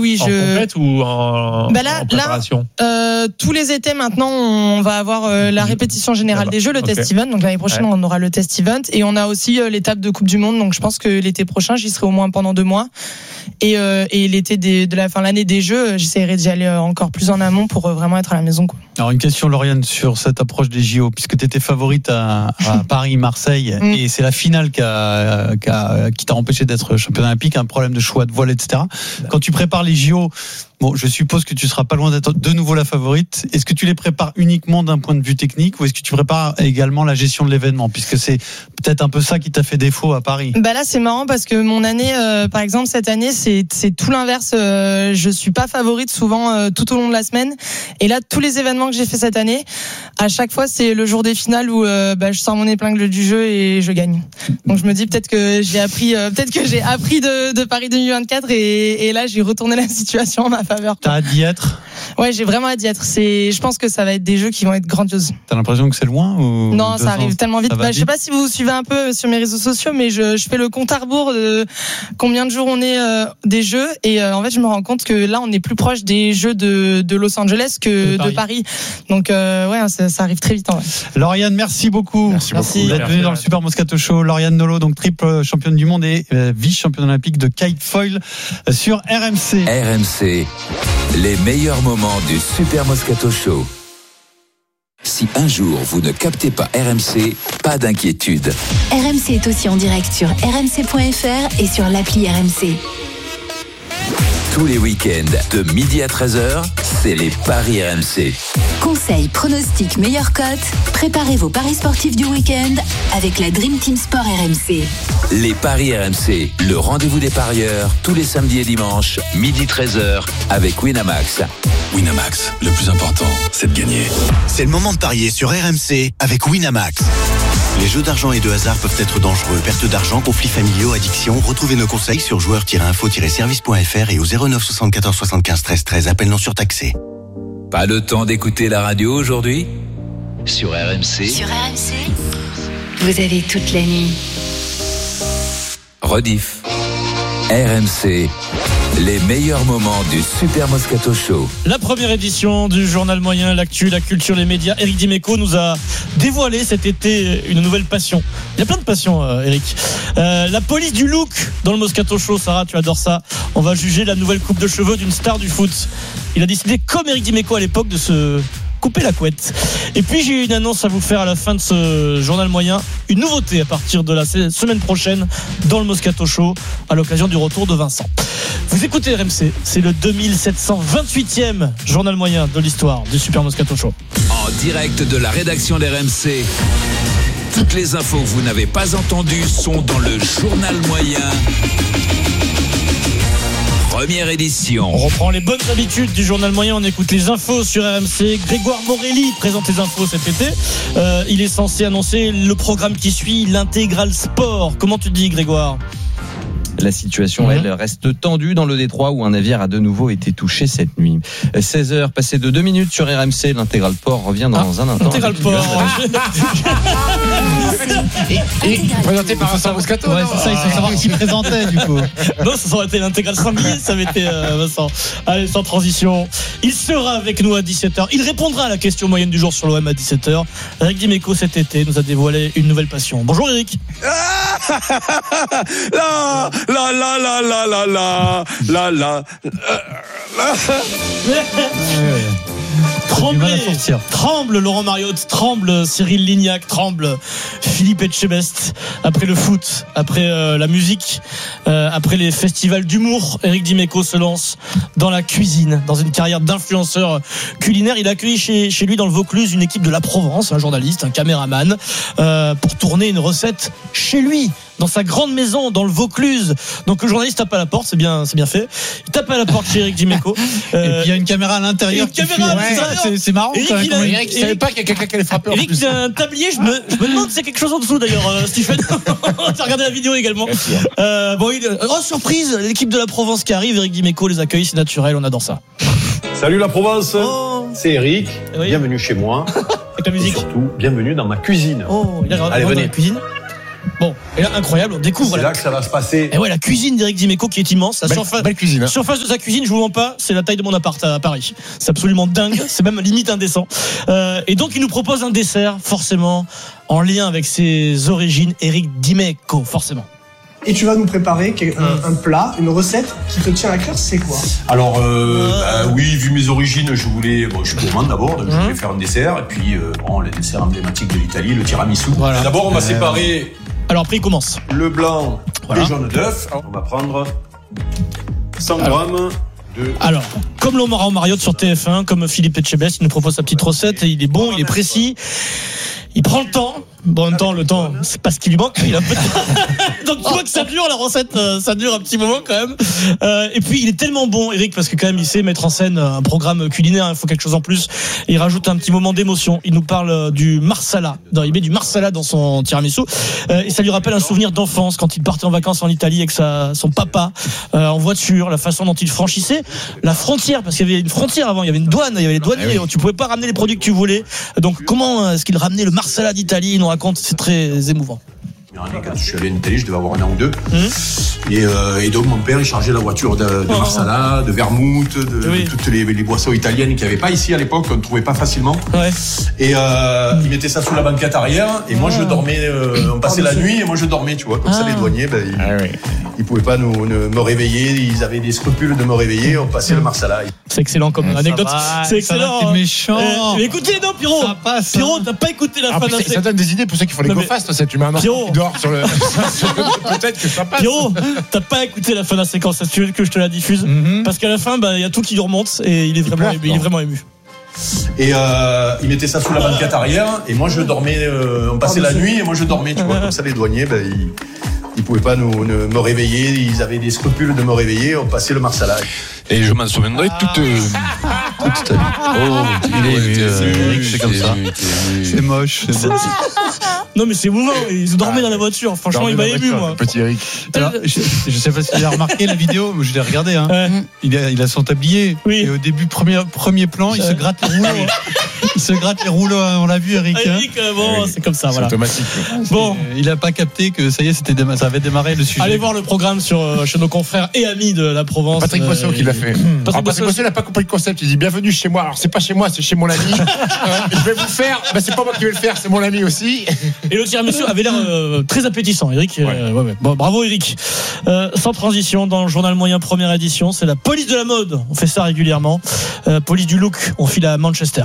Oui, en compète ou en préparation? Tous les étés maintenant, on va avoir la répétition générale des Jeux, le test event. Donc l'année prochaine, on aura le test event et on a aussi l'étape de Coupe du Monde. Donc je pense que l'été prochain, j'y serai au moins pendant 2 mois. Et l'été de la fin de l'année des Jeux, j'essaierai d'y aller encore plus en amont pour vraiment être à la maison, quoi. Alors une question, Lauriane, sur cette approche des JO, puisque tu étais favorite à Paris, Marseille, et c'est la finale qui t'a empêché d'être championne olympique, un problème de choix de voile, etc. Quand tu prépares les JO, bon, je suppose que tu seras pas loin d'être de nouveau la favorite. Est-ce que tu les prépares uniquement d'un point de vue technique ou est-ce que tu prépares également la gestion de l'événement, puisque c'est peut-être un peu ça qui t'a fait défaut à Paris? Là, c'est marrant parce que mon année, par exemple, cette année, c'est tout l'inverse. Je suis pas favorite souvent tout au long de la semaine. Et là, tous les événements que j'ai fait cette année, à chaque fois, c'est le jour des finales où je sors mon épingle du jeu et je gagne. Donc je me dis peut-être que j'ai appris de Paris 2024 et là, j'ai retourné la situation en ma faveur. T'as hâte d'y être? Ouais, j'ai vraiment hâte d'y être. Je pense que ça va être des jeux qui vont être grandioses. T'as l'impression que c'est loin ou non, ça arrive tellement vite. Je sais pas si vous suivez un peu sur mes réseaux sociaux, mais je fais le compte à rebours de combien de jours on est des jeux et en fait je me rends compte que là on est plus proche des jeux de Los Angeles que de Paris. Donc ça arrive très vite. En vrai. Lauriane, merci beaucoup. Merci d'être venue dans le Super Moscato Show. Lauriane Nolot, donc triple championne du monde et vice-championne olympique de kite foil sur RMC. RMC, les meilleurs moments du Super Moscato Show. Si un jour vous ne captez pas RMC, pas d'inquiétude. RMC est aussi en direct sur rmc.fr et sur l'appli RMC. Tous les week-ends, de midi à 13h, c'est les paris RMC. Conseils, pronostics, meilleures cotes. Préparez vos paris sportifs du week-end avec la Dream Team Sport RMC. Les paris RMC, le rendez-vous des parieurs, tous les samedis et dimanches, midi 13h, avec Winamax. Winamax, le plus important, c'est de gagner. C'est le moment de parier sur RMC avec Winamax. Les jeux d'argent et de hasard peuvent être dangereux. Perte d'argent, conflits familiaux, addiction. Retrouvez nos conseils sur joueurs-info-service.fr et au 09 74 75 13 13. Appel non surtaxé. Pas le temps d'écouter la radio aujourd'hui? Sur RMC. Sur RMC, vous avez toute la nuit. Rediff. RMC. Les meilleurs moments du Super Moscato Show. La première édition du journal moyen, l'actu, la culture, les médias. Éric Dimeco nous a dévoilé cet été une nouvelle passion. Il y a plein de passions, Éric. La police du look dans le Moscato Show. Sarah, tu adores ça. On va juger la nouvelle coupe de cheveux d'une star du foot. Il a décidé, comme Éric Dimeco à l'époque, de se couper la couette. Et puis j'ai une annonce à vous faire à la fin de ce journal moyen, une nouveauté à partir de la semaine prochaine dans le Moscato Show à l'occasion du retour de Vincent. Vous écoutez RMC, c'est le 2728e journal moyen de l'histoire du Super Moscato Show. En direct de la rédaction d'RMC. Toutes les infos que vous n'avez pas entendues sont dans le journal moyen. Première édition. On reprend les bonnes habitudes du journal moyen. On écoute les infos sur RMC. Grégoire Morelli présente les infos cet été. Il est censé annoncer le programme qui suit, l'intégral sport. Comment tu dis, Grégoire ? La situation, elle, reste tendue dans le Détroit où un navire a de nouveau été touché cette nuit. 16h, passé de 2 minutes sur RMC. L'intégral port revient dans un instant. L'intégral port. Et présenté par Vincent Moscato. Ouais, c'est ça, il faut savoir qui présentait du coup. Non, ça aurait été l'intégral sanglier, ça avait été Vincent. Allez, sans transition. Il sera avec nous à 17h. Il répondra à la question moyenne du jour sur l'OM à 17h. Eric Dimeco cet été nous a dévoilé une nouvelle passion. Bonjour Eric. Tremble Laurent Mariotte, tremble Cyril Lignac, tremble Philippe Etchebest. Après le foot, après la musique, après les festivals d'humour, Éric Dimeco se lance dans la cuisine, dans une carrière d'influenceur culinaire. Il a accueilli chez lui dans le Vaucluse une équipe de la Provence, un journaliste, un caméraman, pour tourner une recette chez lui, dans sa grande maison, dans le Vaucluse. Donc le journaliste tape à la porte, c'est bien fait. Il tape à la porte chez Éric Dimeco. Et puis il y a une caméra à l'intérieur. C'est marrant. Eric, il savait pas qu'il y a quelqu'un qui allait frapper. Eric, il a un tablier. Je me demande si c'est quelque chose en dessous d'ailleurs, Stephen. On a regardé la vidéo également. Surprise, l'équipe de la Provence qui arrive. Éric Dimeco les accueille, c'est naturel, on adore ça. Salut la Provence, c'est Eric. Oui. Bienvenue chez moi. Avec la musique. Et surtout, bienvenue dans ma cuisine. Il a allez, venez. Dans la cuisine. Bon, Et là, incroyable, on découvre. C'est là que ça va se passer. Et ouais, la cuisine d'Éric Dimeco qui est immense. Belle cuisine. Surface de sa cuisine, je vous mens pas, c'est la taille de mon appart à Paris. C'est absolument dingue, c'est même limite indécent. Et donc, il nous propose un dessert, forcément, en lien avec ses origines, Éric Dimeco, forcément. Et tu vas nous préparer un plat, une recette qui te tient à cœur, c'est quoi? Alors, oui, vu mes origines, je suis gourmand d'abord, donc je voulais faire un dessert. Et puis, le dessert emblématique de l'Italie, le tiramisu. Voilà. D'abord, on va séparer. Alors, après, il commence. Le blanc, les jaunes d'œufs. On va prendre 100 grammes de. Alors, comme Laurent Mariotte sur TF1, comme Philippe Etchebest, il nous propose sa petite recette et il est bon, il est précis. Il prend le temps. Bon, en même temps, le temps, c'est pas ce qui lui manque. Il a un peu de... Donc, tu vois que ça dure, la recette, ça dure un petit moment quand même. Et puis, il est tellement bon, Eric, parce que quand même, il sait mettre en scène un programme culinaire. Il faut quelque chose en plus. Et il rajoute un petit moment d'émotion. Il nous parle du marsala. Il met du marsala dans son tiramisu. Et ça lui rappelle un souvenir d'enfance quand il partait en vacances en Italie avec son papa, en voiture, la façon dont il franchissait la frontière. Parce qu'il y avait une frontière avant, il y avait une douane, il y avait les douaniers. Tu pouvais pas ramener les produits que tu voulais. Donc, comment est-ce qu'il ramenait le marsala d'Italie? Il nous raconte, c'est très émouvant. Quand je suis allé en Italie, je devais avoir 1 an ou 2. Et donc mon père il chargeait la voiture de marsala, de vermouth, de toutes les boissons italiennes qu'il n'y avait pas ici à l'époque, qu'on ne trouvait pas facilement. Et il mettait ça sous la banquette arrière et moi je dormais, on passait la nuit et moi je dormais, tu vois, comme ça les douaniers ils pouvaient pas me réveiller, ils avaient des scrupules de me réveiller, on passait le marsala. C'est excellent comme anecdote. C'est excellent. T'es méchant. Mais écoutez, non, Pierrot. Pierrot, t'as pas écouté la fin d'un Ça donne des idées pour ceux qui font les go-fast, tu mets un enfant qui dort sur le. Peut-être que ça passe. Pierrot, t'as pas écouté la fin de la séquence, est-ce que tu veux que je te la diffuse? Parce qu'à la fin, il y a tout qui lui remonte et il est vraiment ému. Et il mettait ça sous la banquette arrière et moi je dormais, on passait la nuit et moi je dormais, tu vois, comme ça les douaniers ils pouvaient pas me réveiller, ils avaient des scrupules de me réveiller, on passait le marsala. Et je m'en souviendrai toute ta vie. Oh, c'est comme ça. C'est moche. Non mais c'est émouvant, ils dormaient dans la voiture. Franchement, il m'a ému, moi. Petit Eric. Alors, je sais pas si tu as remarqué la vidéo, je l'ai regardé. Il a son tablier. Et au début, premier plan, il se gratte les rouleaux. Il se gratte les rouleaux. On l'a vu, Eric. Bon, c'est comme ça, voilà. C'est automatique. Bon, il a pas capté que ça y est, ça avait démarré le sujet. Allez voir le programme chez nos confrères et amis de la Provence. Patrick Boisseau qui l'a fait. Patrick Boisseau, il n'a pas compris le concept. Il dit bienvenue chez moi. Alors c'est pas chez moi, c'est chez mon ami. Je vais vous faire. C'est pas moi qui vais le faire, c'est mon ami aussi. Et le tiramisu avait l'air très appétissant, Eric. Bon, bravo, Eric. Sans transition, dans le journal moyen première édition, c'est la police de la mode. On fait ça régulièrement. Police du look. On file à Manchester.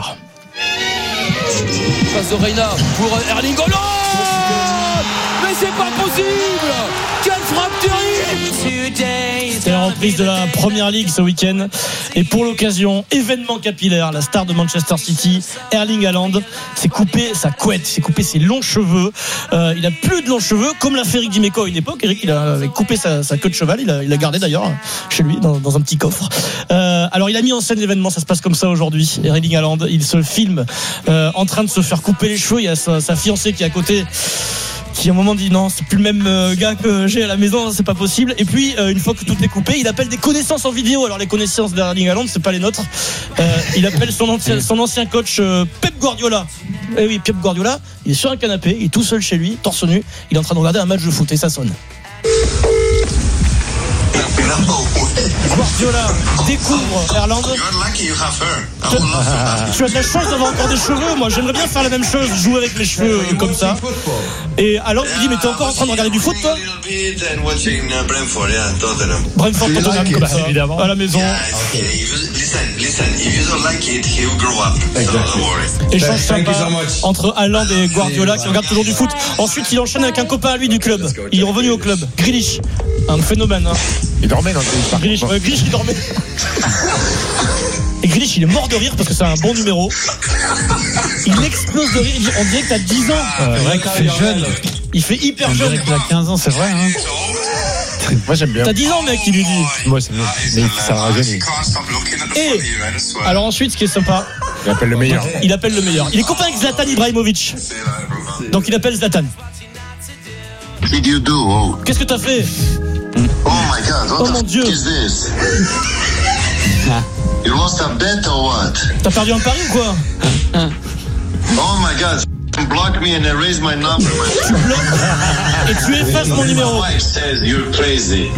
Passe de Reina pour Erling Haaland. Mais c'est pas possible. Quelle frappe terrible. C'est la reprise de la Première Ligue ce week-end. Et pour l'occasion, événement capillaire, la star de Manchester City, Erling Haaland, s'est coupé sa couette, s'est coupé ses longs cheveux. Il a plus de longs cheveux, comme l'a fait Eric Dimeco à une époque. Eric, il avait coupé sa queue de cheval. Il a gardé d'ailleurs chez lui dans un petit coffre. Alors il a mis en scène l'événement. Ça se passe comme ça aujourd'hui. Erling Haaland, il se filme en train de se faire couper les cheveux. Il y a sa fiancée qui est à côté, qui à un moment dit non, c'est plus le même gars que j'ai à la maison, c'est pas possible. Et puis une fois que tout est coupé, il appelle des connaissances en vidéo. Alors les connaissances d'Erling Haaland, c'est pas les nôtres. Il appelle son ancien coach Pep Guardiola. Et oui, Pep Guardiola, il est sur un canapé, il est tout seul chez lui, torse nu, il est en train de regarder un match de foot et ça sonne. Guardiola découvre Erland. Tu as de la chance d'avoir encore des cheveux. Moi, j'aimerais bien faire la même chose, jouer avec mes cheveux comme ça. Et alors, il dit, mais t'es encore en train de regarder du foot, toi? Brentford, Tottenham, comme ça, évidemment, à la maison. Échange sympa entre Haaland et Guardiola qui regarde toujours du foot. Ensuite, il enchaîne avec un copain à lui du club. Il est revenu au club. Grealish, un phénomène. Il dormait dans le Grealish, il dormait. Et Grealish, il est mort de rire parce que c'est un bon numéro. Il explose de rire. On dirait que t'as 10 ans. C'est vrai qu'il fait jeune. Il fait hyper jeune. On dirait qu'il a 15 ans, c'est vrai. Moi j'aime bien. T'as 10 ans, mec, il lui dit. Moi c'est bien. Mais ça rajeunit. Et alors ensuite, ce qui est sympa, il appelle le meilleur. Il appelle le meilleur. Il est copain avec Zlatan Ibrahimovic. Donc il appelle Zlatan. Qu'est-ce que t'as fait? Oh my God! Oh mon Dieu! You lost a bet or what? T'as perdu un pari ou quoi? Oh my God! Block me and erase my number. Tu bloques et tu effaces mon numéro. My wife says you're crazy.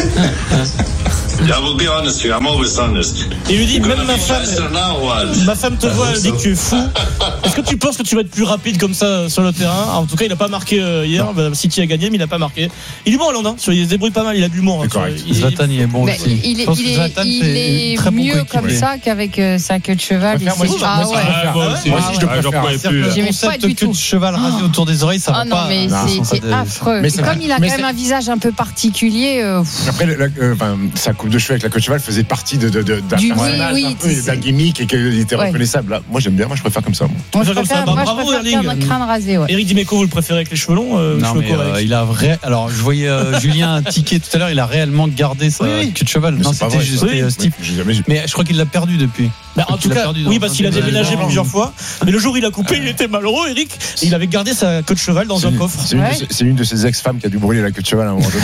I will be honest with you. I'm always honest. Et il lui dit, même ma femme te voit, elle dit que tu es fou. Est-ce que tu penses que tu vas être plus rapide comme ça sur le terrain? En tout cas, il n'a pas marqué hier. City a gagné, mais il n'a pas marqué. Il est bon, Hollande. Il se débrouille pas mal. Il a de l'humour. Zlatan, il est bon aussi. Il est mieux comme ça qu'avec sa queue de cheval. Moi aussi, je le préfère. Le concept queue de cheval rasé autour des oreilles, ça va pas. Non, mais c'est affreux. Comme il a quand même un visage un peu particulier. Après, sa coupe de cheveux avec la queue de cheval faisait partie d'un personnage un peu, d'un gimmick et qu'il était reconnaissable. Là, moi, j'aime bien. Moi, je préfère comme ça. Moi, je préfère faire un crâne rasé. Éric Dimeco, vous le préférez avec les cheveux longs? Non, mais il a vrai. Alors, je voyais Julien tiquer tout à l'heure. Il a réellement gardé sa queue de cheval. Non, c'était juste Steve. Mais je crois qu'il l'a perdu depuis. En tout cas, oui, parce qu'il a déménagé plusieurs fois. Mais le jour où il a coupé, il était malheureux, Eric. Et il avait gardé sa queue de cheval dans un coffre. C'est une de ses ex-femmes qui a dû brûler la queue de cheval à un moment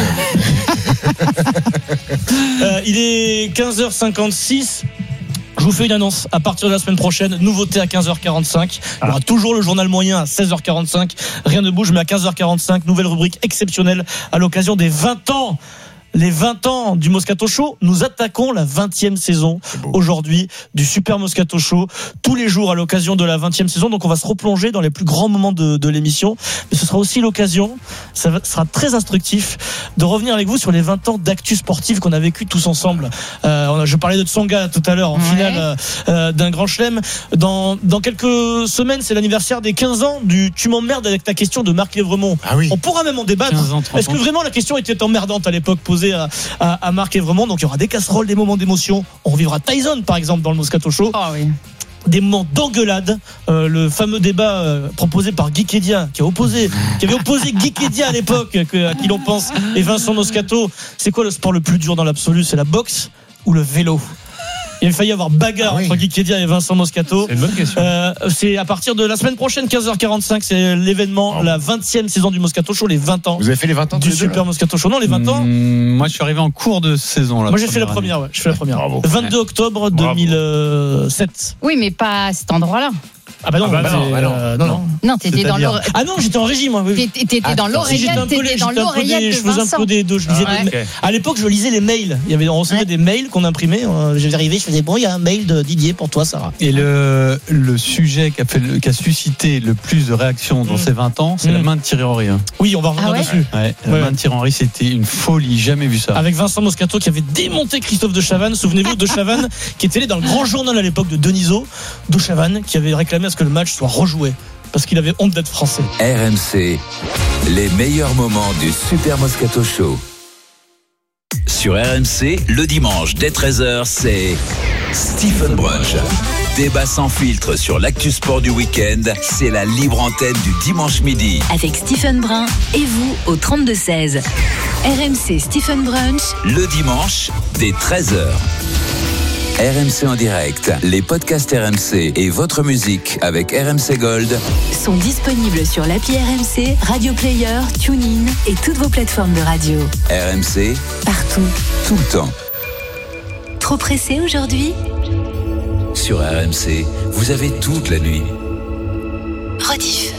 donné. Il est 15h56. Je vous fais une annonce. À partir de la semaine prochaine, nouveauté à 15h45. Il y aura toujours le journal moyen à 16h45. Rien ne bouge, mais à 15h45, nouvelle rubrique exceptionnelle à l'occasion des 20 ans. Les 20 ans du Moscato Show, nous attaquons la 20e saison aujourd'hui du Super Moscato Show, tous les jours à l'occasion de la 20e saison. Donc on va se replonger dans les plus grands moments de l'émission, mais ce sera aussi l'occasion, ça sera très instructif, de revenir avec vous sur les 20 ans d'actu sportive qu'on a vécu tous ensemble. Je parlais de Tsonga tout à l'heure en finale d'un grand chelem. Dans quelques semaines, c'est l'anniversaire des 15 ans du Tu m'emmerdes avec ta question de Marc Lévremont. On pourra même en débattre. Est-ce que vraiment la question était emmerdante à l'époque posée à Marc Lévremont? Donc il y aura des casseroles, des moments d'émotion. On revivra Tyson par exemple dans le Moscato Show. Des moments d'engueulade, le fameux débat proposé par Guy Kédia qui avait opposé Guy Kédia à l'époque, à qui l'on pense, et Vincent Moscato. C'est quoi le sport le plus dur dans l'absolu? C'est la boxe ou le vélo? Il a failli y avoir bagarre entre Guy Kédia et Vincent Moscato. C'est une bonne question. C'est à partir de la semaine prochaine, 15h45, c'est l'événement, la 20e saison du Moscato Show, les 20 ans. Vous avez fait les 20 ans du Super Moscato Show? Non, les 20 ans. Moi, je suis arrivé en cours de saison. Moi, j'ai fait la première. Je fais la première. 22 octobre 2007. Oui, mais pas à cet endroit-là. Ah bah non, non, t'étais dans l'oreillette. Ah non, j'étais en régie moi. Oui. T'étais dans l'oreillette, je faisais un peu des deux. Je lisais à l'époque, je lisais les mails. On recevait des mails qu'on imprimait. J'arrivais, je faisais bon, il y a un mail de Didier pour toi, Sarah. Et le sujet qui a suscité le plus de réactions dans ces 20 ans, c'est la main de Thierry Henry. Oui, on va revenir dessus. La main de Thierry Henry, c'était une folie, jamais vu ça. Avec Vincent Moscato qui avait démonté Christophe de Chavannes. Souvenez-vous de Chavannes qui était dans le grand journal à l'époque de Denisot, de Chavannes qui avait réclamé à ce que le match soit rejoué parce qu'il avait honte d'être français. RMC, les meilleurs moments du Super Moscato Show. Sur RMC, le dimanche dès 13h, c'est Stephen Brunch. Débat sans filtre sur l'actu sport du week-end, c'est la libre antenne du dimanche midi. Avec Stephen Brun et vous au 32-16. RMC Stephen Brunch. Le dimanche dès 13h. RMC en direct, les podcasts RMC et votre musique avec RMC Gold sont disponibles sur l'appli RMC, Radio Player, TuneIn et toutes vos plateformes de radio. RMC, partout, tout le temps. Trop pressé aujourd'hui? Sur RMC, vous avez toute la nuit. Rediff.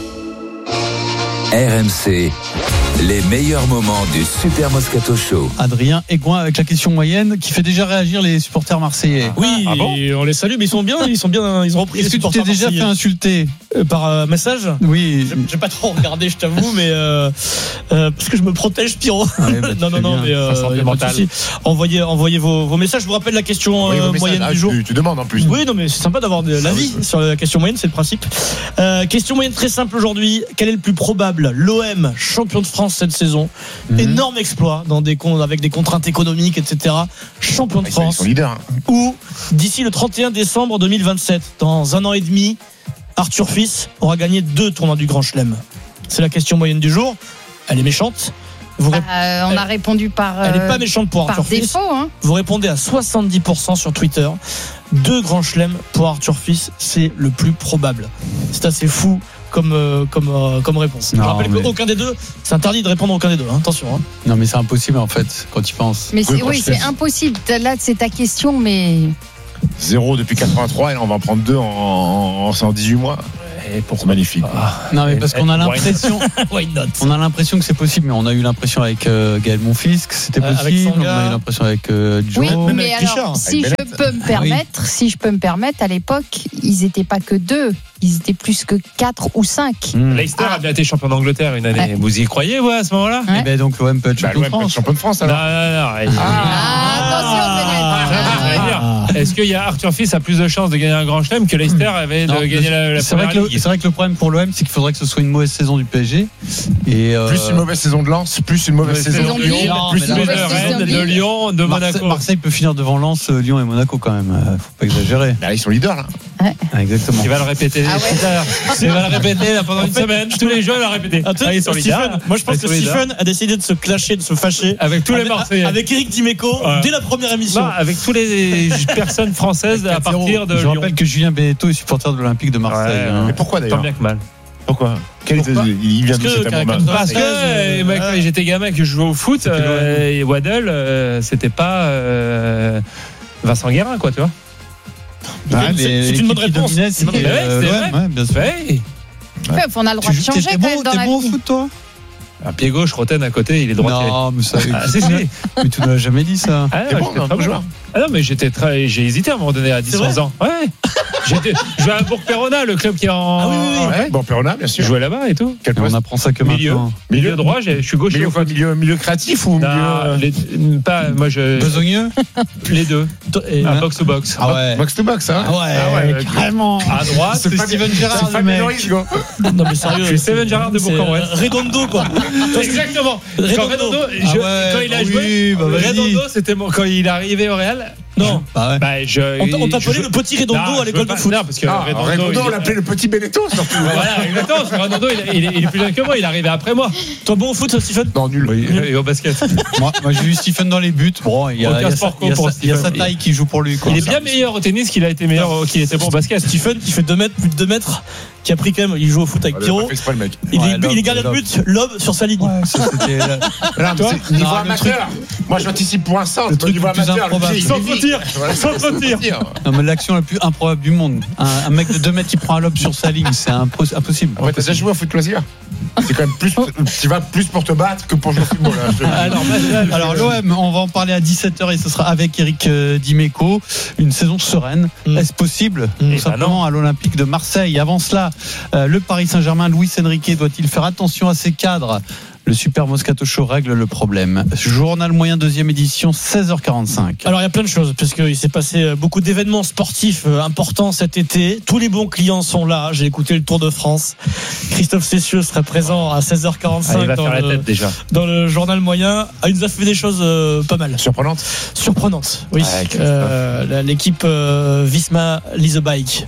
RMC, les meilleurs moments du Super Moscato Show. Adrien Aigouin avec la question moyenne qui fait déjà réagir les supporters marseillais. Oui, on les salue, mais ils sont bien, ils ont repris. Est-ce que tu t'es déjà fait insulter par message? Oui. J'ai pas trop regardé, je t'avoue, mais parce que je me protège, Pierrot. Non, mais envoyez vos messages. Je vous rappelle la question moyenne du jour. Tu demandes en plus. Oui, non, mais c'est sympa d'avoir de l'avis sur la question moyenne, c'est le principe. Question moyenne très simple aujourd'hui. Quel est le plus probable? L'OM, champion de France cette saison, énorme exploit avec des contraintes économiques, etc. Champion de France. Ils sont leaders. Ou d'ici le 31 décembre 2027, dans un an et demi, Arthur Fils aura gagné 2 tournois du Grand Chelem. C'est la question moyenne du jour. Elle est méchante. On a répondu par. Elle n'est pas méchante pour Arthur Fils. Défaut, hein. Vous répondez à 70% sur Twitter. 2 grands chelems pour Arthur Fils, c'est le plus probable. C'est assez fou comme réponse. Je rappelle qu'aucun des deux, c'est interdit de répondre à aucun des deux. Hein. Attention. Hein. Non, mais c'est impossible en fait quand tu penses. Mais c'est impossible. Là, c'est ta question, mais. 0 depuis 83 et là on va en prendre 2 en 18 mois. C'est magnifique. Non, mais parce qu'on a l'impression. Why not? On a l'impression que c'est possible, mais on a eu l'impression avec Gaël Monfils que c'était possible. On a eu l'impression avec Joe. Oui, même mais avec alors, Richard. si je peux me permettre, à l'époque, ils n'étaient pas que 2, ils étaient plus que 4 ou 5. Leicester a bien été champion d'Angleterre une année. Ouais. Vous y croyez, à ce moment-là? Et ben donc l'OM peut être champion de France. Champion de France alors. Non. Attention, Est-ce qu'il y a Arthur Fils a plus de chances de gagner un grand chelem que Leicester avait de gagner la première ligue? C'est vrai que le problème pour l'OM, c'est qu'il faudrait que ce soit une mauvaise saison du PSG. Et plus une mauvaise saison de Lens, plus une mauvaise saison de Lyon, plus une mauvaise saison de Lyon, de Monaco. Marseille peut finir devant Lens, Lyon et Monaco quand même. Faut pas exagérer. Ils sont leaders là. Exactement. Il va le répéter. Il va le répéter là, pendant une semaine. Tous les jours, il va le répéter. Moi, je pense que Stephen a décidé de se clasher, de se fâcher avec tous les Marseillais, avec Éric Dimeco dès la première émission. Non, avec tous les personnes françaises à partir de Je Lyon. rappelle que Julien Benetto est supporter de l'Olympique de Marseille. Mais pourquoi d'ailleurs? Tant bien que mal. Pourquoi? Il vient de cet amour. Parce que j'étais gamin que je jouais au foot et Waddle, c'était pas Vincent Guérin, quoi, tu vois. C'est une bonne réponse. C'est vrai, bien sûr. On a le droit de changer quand même dans la vie. T'es bon au foot, toi? Un pied gauche, Roten à côté, il est droitier. Non, mais ça. Si. Mais tu n'as jamais dit ça. T'es bon, non, joueur. Ah non, mais j'ai hésité à un moment donné à 10-11 ans. Ouais. Je jouais à Bourg-Perona, le club qui est en. Ah oui. Bourg-Perona, bien sûr. Je jouais là-bas et tout. On apprend ça que maintenant. Milieu droit, je suis gauche. Milieu créatif ou milieu. Pas, moi je. Besogneux? Les deux. Box to box. Ah ouais. Box to box, hein? Ah ouais, carrément. À droite, c'est Steven Gerrard, le mec. Non, mais sérieux. Je suis Steven Gerrard de Bourg-en-Bresse. Redondo, quoi. Exactement. Redondo. Quand il a joué, Redondo, c'était quand il est arrivé au Real. Non. Bah ouais. On t'appelait le petit Redondo à l'école de foot. Non, parce que Redondo, on l'appelait le petit Benetto, surtout. Voilà, exactement. Parce que Redondo, il est plus jeune que moi. Il est arrivé après moi. Toi, bon au foot, Stephen? Non, nul. Et au basket. Moi, j'ai vu Stephen dans les buts. Bon, il y a sa taille qui joue pour lui. Il est bien meilleur au tennis qu'il a été meilleur, qu'il était bon au basket. Stephen, qui fait 2 mètres, plus de 2 mètres, qui a pris quand même, il joue au foot avec Pierrot. Il est gardien de but, lob sur sa ligne. Niveau amateur. Moi, j'anticipe pour un centre. Le truc le plus improbable. Sans tir. Non, mais l'action la plus improbable du monde. Un mec de 2 mètres qui prend un lob sur sa ligne, c'est impossible. Ouais, t'as déjà joué au foot loisir? C'est quand même plus. Tu vas plus pour te battre que pour jouer au football. Alors l'OM, on va en parler à 17h et ce sera avec Éric Dimeco. Une saison sereine. Est-ce possible? Tout simplement à l'Olympique de Marseille. Avant cela, le Paris Saint-Germain, Luis Enrique doit-il faire attention à ses cadres? Le Super Moscato Show règle le problème. Journal moyen, 2e édition, 16h45. Alors il y a plein de choses, puisqu'il s'est passé beaucoup d'événements sportifs importants cet été. Tous les bons clients sont là. J'ai écouté le Tour de France. Christophe Cessieux sera présent à 16h45 il va faire la tête déjà. Dans le journal moyen. Il nous a fait des choses pas mal. Surprenantes, oui. L'équipe Visma Lease a Bike.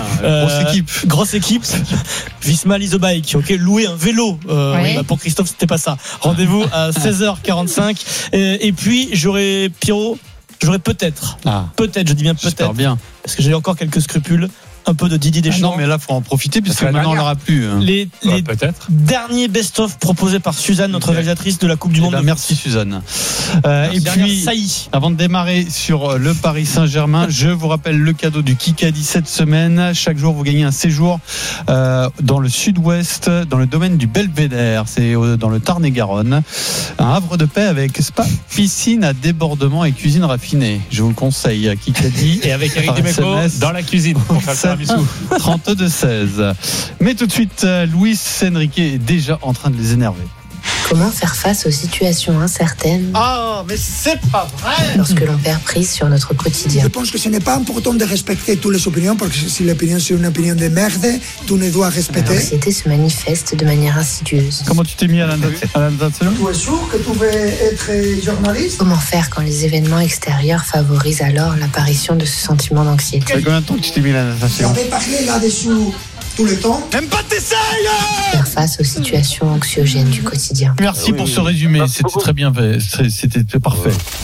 Grosse équipe. Visma Lease a Bike. Ok, louer un vélo. Pour Christophe, c'était pas ça. Rendez-vous à 16h45. Et puis, j'aurais peut-être, je dis bien peut-être, parce que j'ai encore quelques scrupules, un peu de Didier Deschamps. Non, mais là, faut en profiter puisque maintenant on l'aura plus. Les derniers best-of proposés par Suzanne, notre réalisatrice de la Coupe du Monde. Merci Suzanne. Et puis, avant de démarrer sur le Paris Saint-Germain, je vous rappelle le cadeau du Kikadi cette semaine. Chaque jour, vous gagnez un séjour dans le sud-ouest, dans le domaine du Belvédère. C'est dans le Tarn-et-Garonne. Un havre de paix avec spa, piscine à débordement et cuisine raffinée. Je vous le conseille, Kikadi. Et avec Éric Dimeco dans la cuisine pour faire le 32-16. Mais tout de suite, Luis Enrique est déjà en train de les énerver. Comment faire face aux situations incertaines? Ah, mais c'est pas vrai! Lorsque l'on perd prise sur notre quotidien. Je pense que ce n'est pas important de respecter toutes les opinions, parce que si l'opinion c'est une opinion de merde, tu ne dois respecter. L'anxiété se manifeste de manière insidieuse. Comment tu t'es mis à l'international? Tu es sûr que tu veux être journaliste? Comment faire quand les événements extérieurs favorisent alors l'apparition de ce sentiment d'anxiété? Ça fait combien de temps que tu t'es mis à la natation? J'avais parlé là-dessous tout le temps. Même pas t'essayes! Faire face aux situations anxiogènes du quotidien. Merci pour ce résumé, c'était très bien fait, c'était parfait.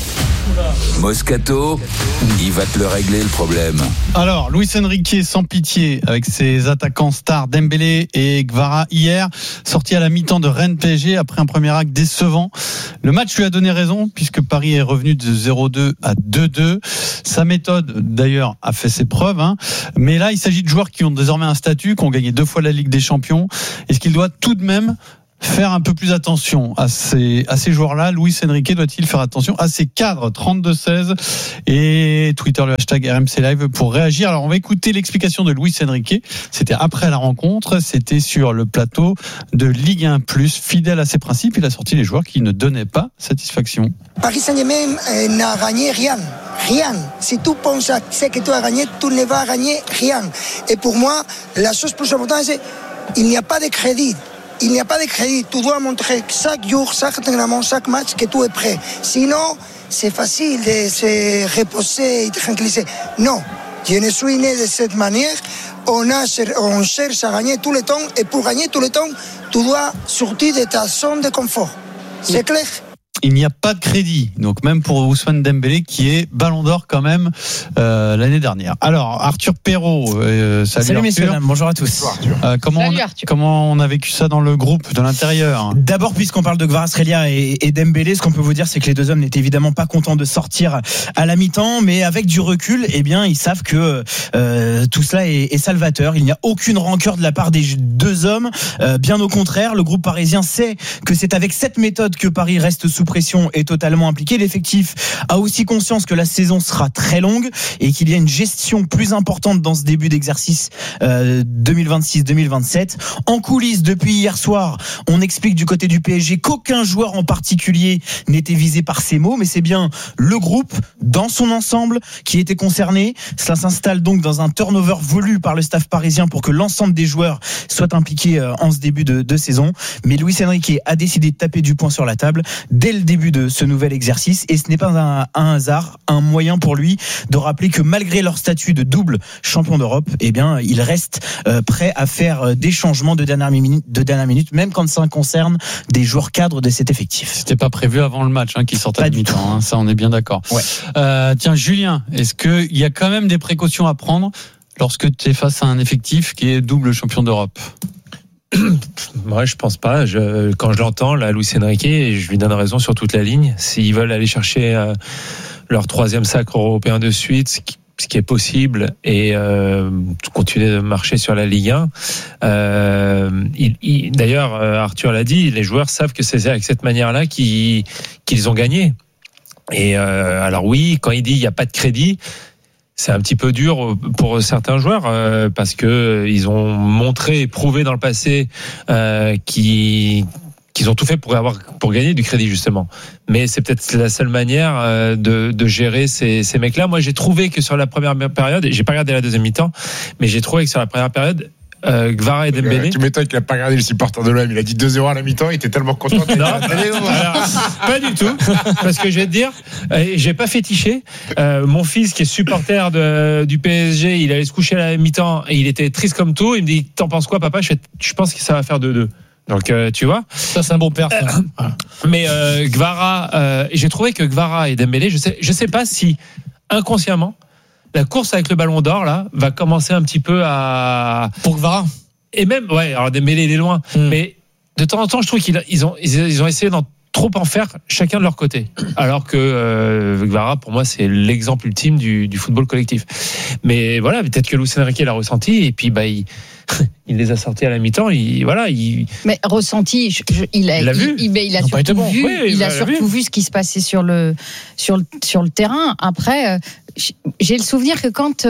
Moscato, il va te le régler le problème. Alors, Luis Enrique sans pitié avec ses attaquants stars Dembélé et Gvara hier, sorti à la mi-temps de Rennes PSG après un premier acte décevant. Le match lui a donné raison puisque Paris est revenu de 0-2 à 2-2. Sa méthode d'ailleurs a fait ses preuves, mais là il s'agit de joueurs qui ont désormais un statut, qui ont gagné 2 fois la Ligue des Champions. Est-ce qu'il doit tout de même faire un peu plus attention à ces joueurs-là? Luis Enrique doit-il faire attention à ses cadres? 32-16 et Twitter le hashtag RMC Live pour réagir. Alors on va écouter l'explication de Luis Enrique. C'était après la rencontre, c'était sur le plateau de Ligue 1+. Fidèle à ses principes, il a sorti les joueurs qui ne donnaient pas satisfaction. Paris Saint-Germain n'a gagné rien. Rien. Si tu penses à ce que tu as gagné, tu ne vas gagner rien. Et pour moi, la chose plus importante, c'est qu'il n'y a pas de crédit. Il n'y a pas de crédit. Tu dois montrer chaque jour, chaque entraînement, chaque match que tu es prêt. Sinon, c'est facile de se reposer et de tranquilliser. Non, je ne suis né de cette manière. On cherche à gagner tout le temps. Et pour gagner tout le temps, tu dois sortir de ta zone de confort. C'est clair? Il n'y a pas de crédit, donc même pour Ousmane Dembélé qui est Ballon d'Or quand même l'année dernière. Alors Arthur Perrault, salut messieurs, Arthur. Bonjour à tous. Comment on a vécu ça dans le groupe de l'intérieur? D'abord, puisqu'on parle de Kvaratskhelia et Dembélé, ce qu'on peut vous dire, c'est que les deux hommes n'étaient évidemment pas contents de sortir à la mi-temps, mais avec du recul, eh bien, ils savent que tout cela est salvateur. Il n'y a aucune rancœur de la part des deux hommes. Bien au contraire, le groupe parisien sait que c'est avec cette méthode que Paris reste sous pression et totalement impliqué. L'effectif a aussi conscience que la saison sera très longue et qu'il y a une gestion plus importante dans ce début d'exercice 2026-2027. En coulisses, depuis hier soir, on explique du côté du PSG qu'aucun joueur en particulier n'était visé par ces mots, mais c'est bien le groupe dans son ensemble qui était concerné. Cela s'installe donc dans un turnover voulu par le staff parisien pour que l'ensemble des joueurs soient impliqués en ce début de saison. Mais Luis Enrique a décidé de taper du poing sur la table dès le début de ce nouvel exercice, et ce n'est pas un hasard, un moyen pour lui de rappeler que malgré leur statut de double champion d'Europe, eh bien, il reste prêt à faire des changements de dernière minute, même quand ça concerne des joueurs cadres de cet effectif. C'était pas prévu avant le match qu'ils sortent à mi-temps, ça on est bien d'accord. Ouais. Tiens Julien, est-ce qu'il y a quand même des précautions à prendre lorsque tu es face à un effectif qui est double champion d'Europe? Moi, je pense pas. Quand je l'entends, là, Luis Enrique, je lui donne raison sur toute la ligne. S'ils veulent aller chercher leur 3e sacre européen de suite, ce qui est possible, et continuer de marcher sur la Ligue 1. D'ailleurs, Arthur l'a dit, les joueurs savent que c'est avec cette manière-là qu'ils ont gagné. Et alors oui, quand il dit il n'y a pas de crédit, c'est un petit peu dur pour certains joueurs parce que ils ont montré et prouvé dans le passé qu'ils ont tout fait pour gagner du crédit justement. Mais c'est peut-être la seule manière de gérer ces mecs-là. Moi, j'ai trouvé que sur la première période, j'ai pas regardé la deuxième mi-temps, mais j'ai trouvé que sur la première période, Gvara et Dembélé. Tu m'étonnes qu'il n'a pas regardé le supporter de l'OM. Il a dit 2-0 à la mi-temps. Il était tellement content. Non, pas du tout. Parce que je vais te dire, j'ai pas fétiché. Mon fils, qui est supporter du PSG, il allait se coucher à la mi-temps et il était triste comme tout. Il me dit, t'en penses quoi, papa? Je pense que ça va faire 2-2. Donc tu vois, ça c'est un bon père. Mais Gvara, j'ai trouvé que Gvara et Dembélé, je sais pas si inconsciemment la course avec le Ballon d'Or là va commencer un petit peu à pour Gvara. Et même alors Dembélé il est loin, mais de temps en temps je trouve qu'ils ont essayé d'en trop en faire chacun de leur côté, alors que Gvara pour moi c'est l'exemple ultime du football collectif. Mais voilà, peut-être que Luis Enrique l'a ressenti et puis il les a sortis à la mi-temps. Mais ressenti, il a vu. Il a surtout vu. Oui, il a surtout vu ce qui se passait sur le terrain. Après, j'ai le souvenir que quand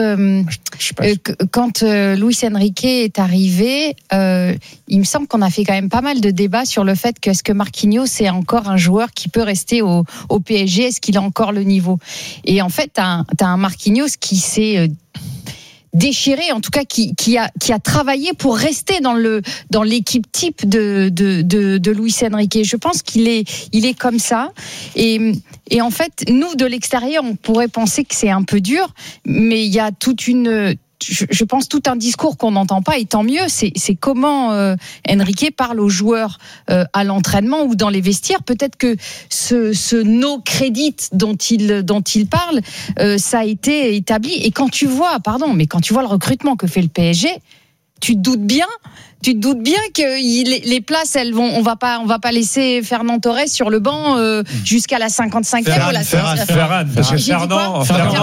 Luis Enrique est arrivé, il me semble qu'on a fait quand même pas mal de débats sur le fait que est-ce que Marquinhos c'est encore un joueur qui peut rester au PSG, est-ce qu'il a encore le niveau? Et en fait, t'as un Marquinhos qui s'est déchiré, en tout cas qui a travaillé pour rester dans l'équipe type de Luis Enrique. Je pense qu'il est comme ça, et en fait nous de l'extérieur on pourrait penser que c'est un peu dur, mais il y a toute une je pense, tout un discours qu'on n'entend pas, et tant mieux. C'est comment Enrique parle aux joueurs à l'entraînement ou dans les vestiaires. Peut-être que ce no credit dont il parle, ça a été établi. Et quand tu vois le recrutement que fait le PSG, tu te doutes bien que les places, on va pas laisser Fernand Torres sur le banc jusqu'à la 55e ou la 60e. Ferran, parce que Fernand,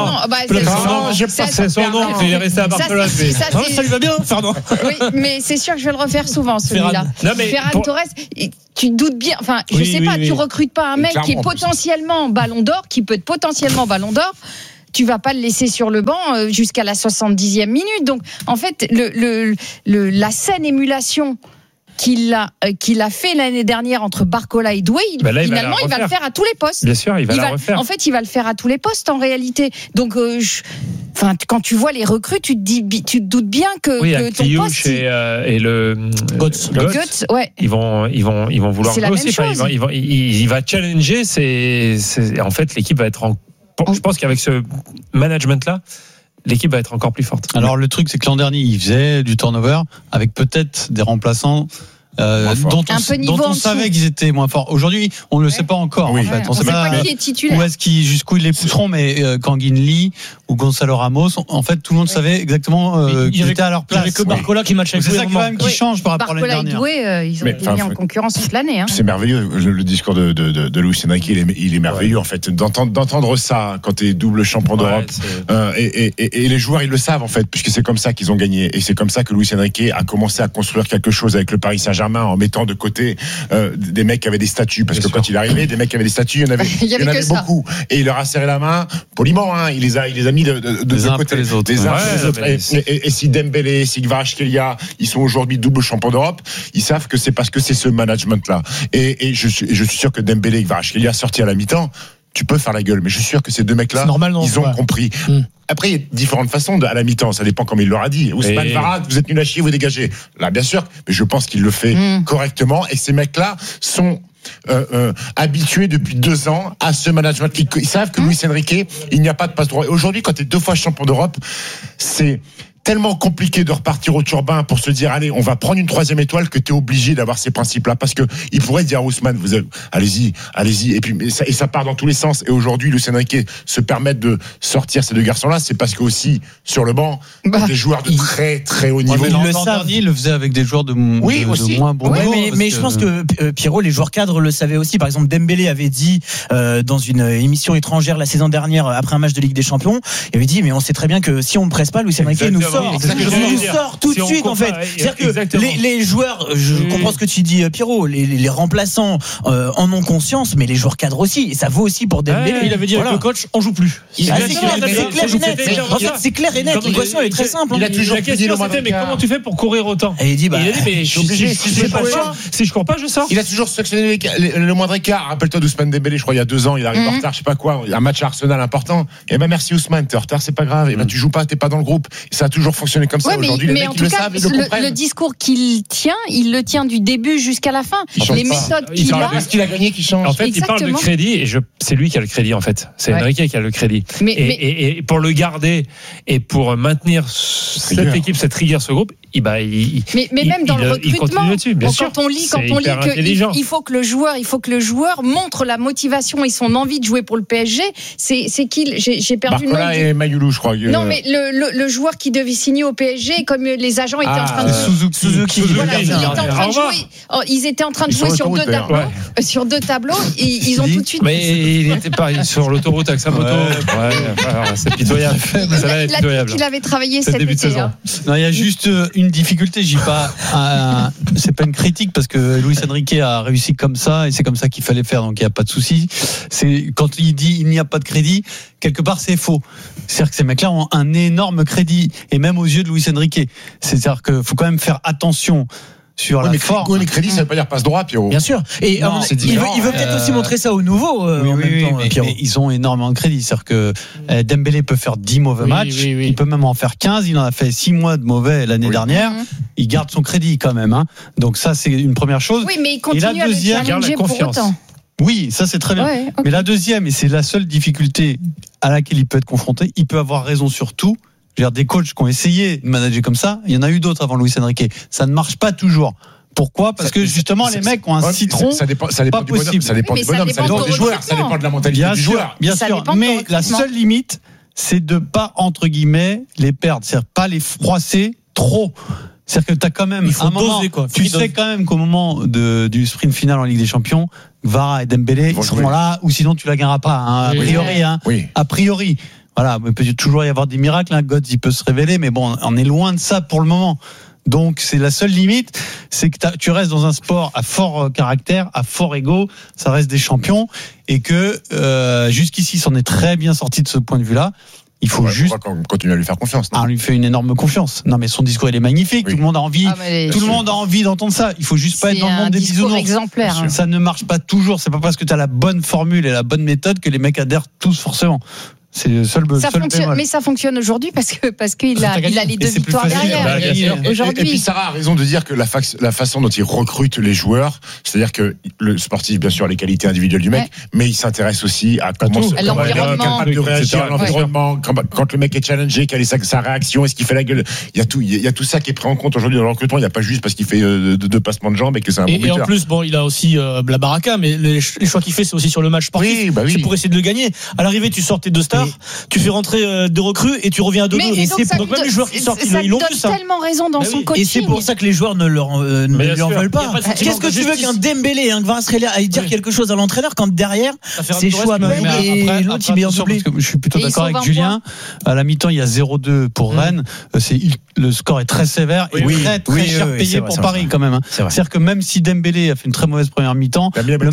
c'est son nom, il est resté à Barcelone. Ça lui va bien, Fernand. Oui, mais c'est sûr que je vais le refaire souvent, celui-là. Ferran Torres, tu te doutes bien, enfin, je sais pas, tu recrutes pas un mec qui est potentiellement Ballon d'Or, qui peut être potentiellement Ballon d'Or. Tu vas pas le laisser sur le banc jusqu'à la 70e minute. Donc, en fait, la saine émulation qu'il a fait l'année dernière entre Barcola et Doué, finalement, il va le faire à tous les postes. Bien sûr, il va la refaire. En fait, il va le faire à tous les postes, en réalité. Donc, quand tu vois les recrues, tu te doutes bien que ton poste... et le Götze, ouais. Ils vont vouloir jouer aussi. Il va challenger. En fait, l'équipe va être je pense qu'avec ce management-là, l'équipe va être encore plus forte. Alors le truc, c'est que l'an dernier, il faisait du turnover avec peut-être des remplaçants dont on savait qu'ils étaient moins forts. Aujourd'hui, on ne le sait pas encore. En fait. On ne sait pas qui est titulaire. Jusqu'où ils les pousseront, mais Kangin Lee ou Gonzalo Ramos, en fait, tout le monde savait exactement qu'ils étaient à leur place. Il n'y avait que Barcola qui matchait avec Doué. C'est ça quand même qui change par rapport à l'année dernière. Barcola et Doué, ils ont été mis en concurrence toute l'année. C'est merveilleux. Le discours de Luis Enrique, il est merveilleux en fait. D'entendre ça quand tu es double champion d'Europe. Et les joueurs, ils le savent en fait, puisque c'est comme ça qu'ils ont gagné. Et c'est comme ça que Luis Enrique a commencé à construire quelque chose avec le Paris Saint-Germain, en mettant de côté des mecs qui avaient des statuts, parce que quand il est arrivé, des mecs qui avaient des statuts, il y en avait beaucoup, et il leur a serré la main poliment, il les a mis de côté les autres, et si Dembélé, si Kvaratskhelia, ils sont aujourd'hui double champion d'Europe, ils savent que c'est parce que c'est ce management là, et je suis sûr que Dembélé et Kvaratskhelia sortis à la mi-temps, tu peux faire la gueule, mais je suis sûr que ces deux mecs-là, ils ont compris. Après, il y a différentes façons à la mi-temps, ça dépend comme il leur a dit. Ousmane Farad, vous êtes nul à chier, vous dégagez. Là, bien sûr, mais je pense qu'il le fait correctement, et ces mecs-là sont habitués depuis 2 ans à ce management. Ils savent que Luis Enrique, il n'y a pas de passe droit. Et aujourd'hui, quand tu es 2 fois champion d'Europe, c'est tellement compliqué de repartir au turbin pour se dire allez, on va prendre une 3e étoile, que tu es obligé d'avoir ces principes-là, parce que il pourrait dire à Ousmane, allez-y, et puis ça part dans tous les sens. Et aujourd'hui, Luis Enrique se permet de sortir ces 2 garçons-là, c'est parce que aussi sur le banc, des joueurs de très très haut niveau. Il le faisait avec des joueurs de moins bon niveau. Mais je pense que Pierrot, les joueurs cadres le savaient aussi. Par exemple, Dembélé avait dit dans une émission étrangère la saison dernière, après un match de Ligue des Champions, il avait dit mais on sait très bien que si on ne presse pas, Luis Enrique nous sort tout de suite en fait. C'est-à-dire que les joueurs, je comprends ce que tu dis Pierrot, les remplaçants en ont conscience, mais les joueurs cadres aussi, et ça vaut aussi pour Dembélé. Il avait dit avec le coach, on joue plus. C'est clair et net. L'équation est très simple. Il a toujours dit mais comment tu fais pour courir autant? Et il dit mais je suis obligé, si je cours pas, je sors. Il a toujours sectionné le moindre écart. Rappelle-toi d'Ousmane Dembélé, je crois il y a 2 ans, il arrive en retard, je sais pas quoi, un match à Arsenal important. Et merci Ousmane, t'es en retard, c'est pas grave. Et tu joues pas, t'es pas dans le groupe. Ça a toujours fonctionné comme ça. Aujourd'hui, les mecs, ils le savent, ils le comprennent. Le discours qu'il tient, il le tient du début jusqu'à la fin. Les méthodes qu'il a. Est-ce qu'il a gagné qui change? En fait, il parle de crédit, et c'est lui qui a le crédit, en fait. C'est Enrique qui a le crédit. Et pour le garder, et pour maintenir cette équipe, cette rigueur, ce groupe, mais même dans le recrutement, quand on lit qu'il faut que le joueur montre la motivation et son envie de jouer pour le PSG, c'est qui? J'ai perdu Barcola le nom. Et Mayoulou, je crois. Non, mais le joueur qui devait signer au PSG, comme les agents étaient en train de Suzuki. Voilà, ils étaient en train de jouer sur 2 tableaux. Sur 2 tableaux, ils ont tout de suite. Mais il n'était pas sur l'autoroute avec sa moto. C'est pitoyable. Il a dit qu'il avait travaillé cet été. Non, il y a juste une difficulté, je dis pas, c'est pas une critique, parce que Luis Enrique a réussi comme ça, et c'est comme ça qu'il fallait faire, donc il n'y a pas de souci. C'est quand il dit il n'y a pas de crédit, quelque part c'est faux. C'est-à-dire que ces mecs-là ont un énorme crédit, et même aux yeux de Luis Enrique. C'est-à-dire qu'il faut quand même faire attention sur la forme. Les crédits, ça veut pas dire passe droit, Pierrot. Bien sûr. Et non, il veut peut-être aussi montrer ça aux nouveaux. En même temps, mais ils ont énormément de crédit. C'est-à-dire que Dembélé peut faire 10 mauvais matchs. Il peut même en faire 15. Il en a fait 6 mois de mauvais l'année dernière. Il garde son crédit quand même. Donc ça, c'est une première chose. Oui, mais il continue à le challenger pour autant. Oui, ça c'est très bien. Ouais, okay. Mais la deuxième, et c'est la seule difficulté à laquelle il peut être confronté, il peut avoir raison sur tout, Je veux dire, des coachs qui ont essayé de manager comme ça, il y en a eu d'autres avant Luis Enrique. Ça ne marche pas toujours. Pourquoi ? Parce que justement, les mecs ont un citron. Ça dépend pas du possible. bonhomme, ça dépend du bonhomme, ça dépend des joueurs, ça dépend de la mentalité du joueur. Bien sûr. Mais la seule limite, c'est de pas, entre guillemets, les perdre. C'est-à-dire pas les froisser trop. C'est-à-dire que t'as quand même, un moment, tu sais quand même qu'au moment du sprint final en Ligue des Champions, Kvara et Dembélé, ils seront là, ou sinon tu la gagneras pas, hein, a priori, hein. Oui. A priori. Voilà, il peut toujours y avoir des miracles, hein. God, il peut se révéler, mais bon, on est loin de ça pour le moment. Donc, c'est la seule limite, c'est que tu restes dans un sport à fort caractère, à fort ego, ça reste des champions, et que, jusqu'ici, s'en est très bien sorti de ce point de vue-là. Il faut juste continuer à lui faire confiance. On lui fait une énorme confiance. Non, mais son discours il est magnifique. Oui. Tout le monde a envie. Tout le monde a envie d'entendre ça. Il faut juste pas être dans le monde des bisounours. Exemplaire. Ça ne marche pas toujours. C'est pas parce que tu as la bonne formule et la bonne méthode que les mecs adhèrent tous forcément. C'est le seul mais ça fonctionne aujourd'hui parce qu'il a les 2 victoires derrière. Aujourd'hui. Et puis Sarah a raison de dire que la façon dont il recrute les joueurs, c'est-à-dire que le sportif, bien sûr, les qualités individuelles du mec, mais il s'intéresse aussi à comment il est capable de réagir à l'environnement, quand le mec est challengé, quelle est sa réaction, est-ce qu'il fait la gueule. Il y a tout ça qui est pris en compte aujourd'hui dans le recrutement. Il n'y a pas juste parce qu'il fait 2 passements de jambes et que c'est un bon buteur. Et en plus, bon, il a aussi la baraka, mais les choix qu'il fait, c'est aussi sur le match sportif. C'est pour essayer de le gagner. À l'arrivée, tu sortais de stars. Tu fais rentrer de recrues et tu reviens à 2-2. Donc même les joueurs qui sortent, ils l'ont vu ça. Tellement raison dans son coaching. Et c'est pour ça que les joueurs ne lui en veulent pas. Qu'est-ce que tu veux qu'un Dembélé, un Kvaratskhelia aille dire quelque chose à l'entraîneur quand derrière c'est choix et l'autre il met en doublé. Je suis plutôt d'accord avec Julien. À la mi-temps, il y a 0-2 pour Rennes. Le score est très sévère et très cher payé pour Paris quand même. C'est-à-dire que même si Dembélé a fait une très mauvaise première mi-temps, le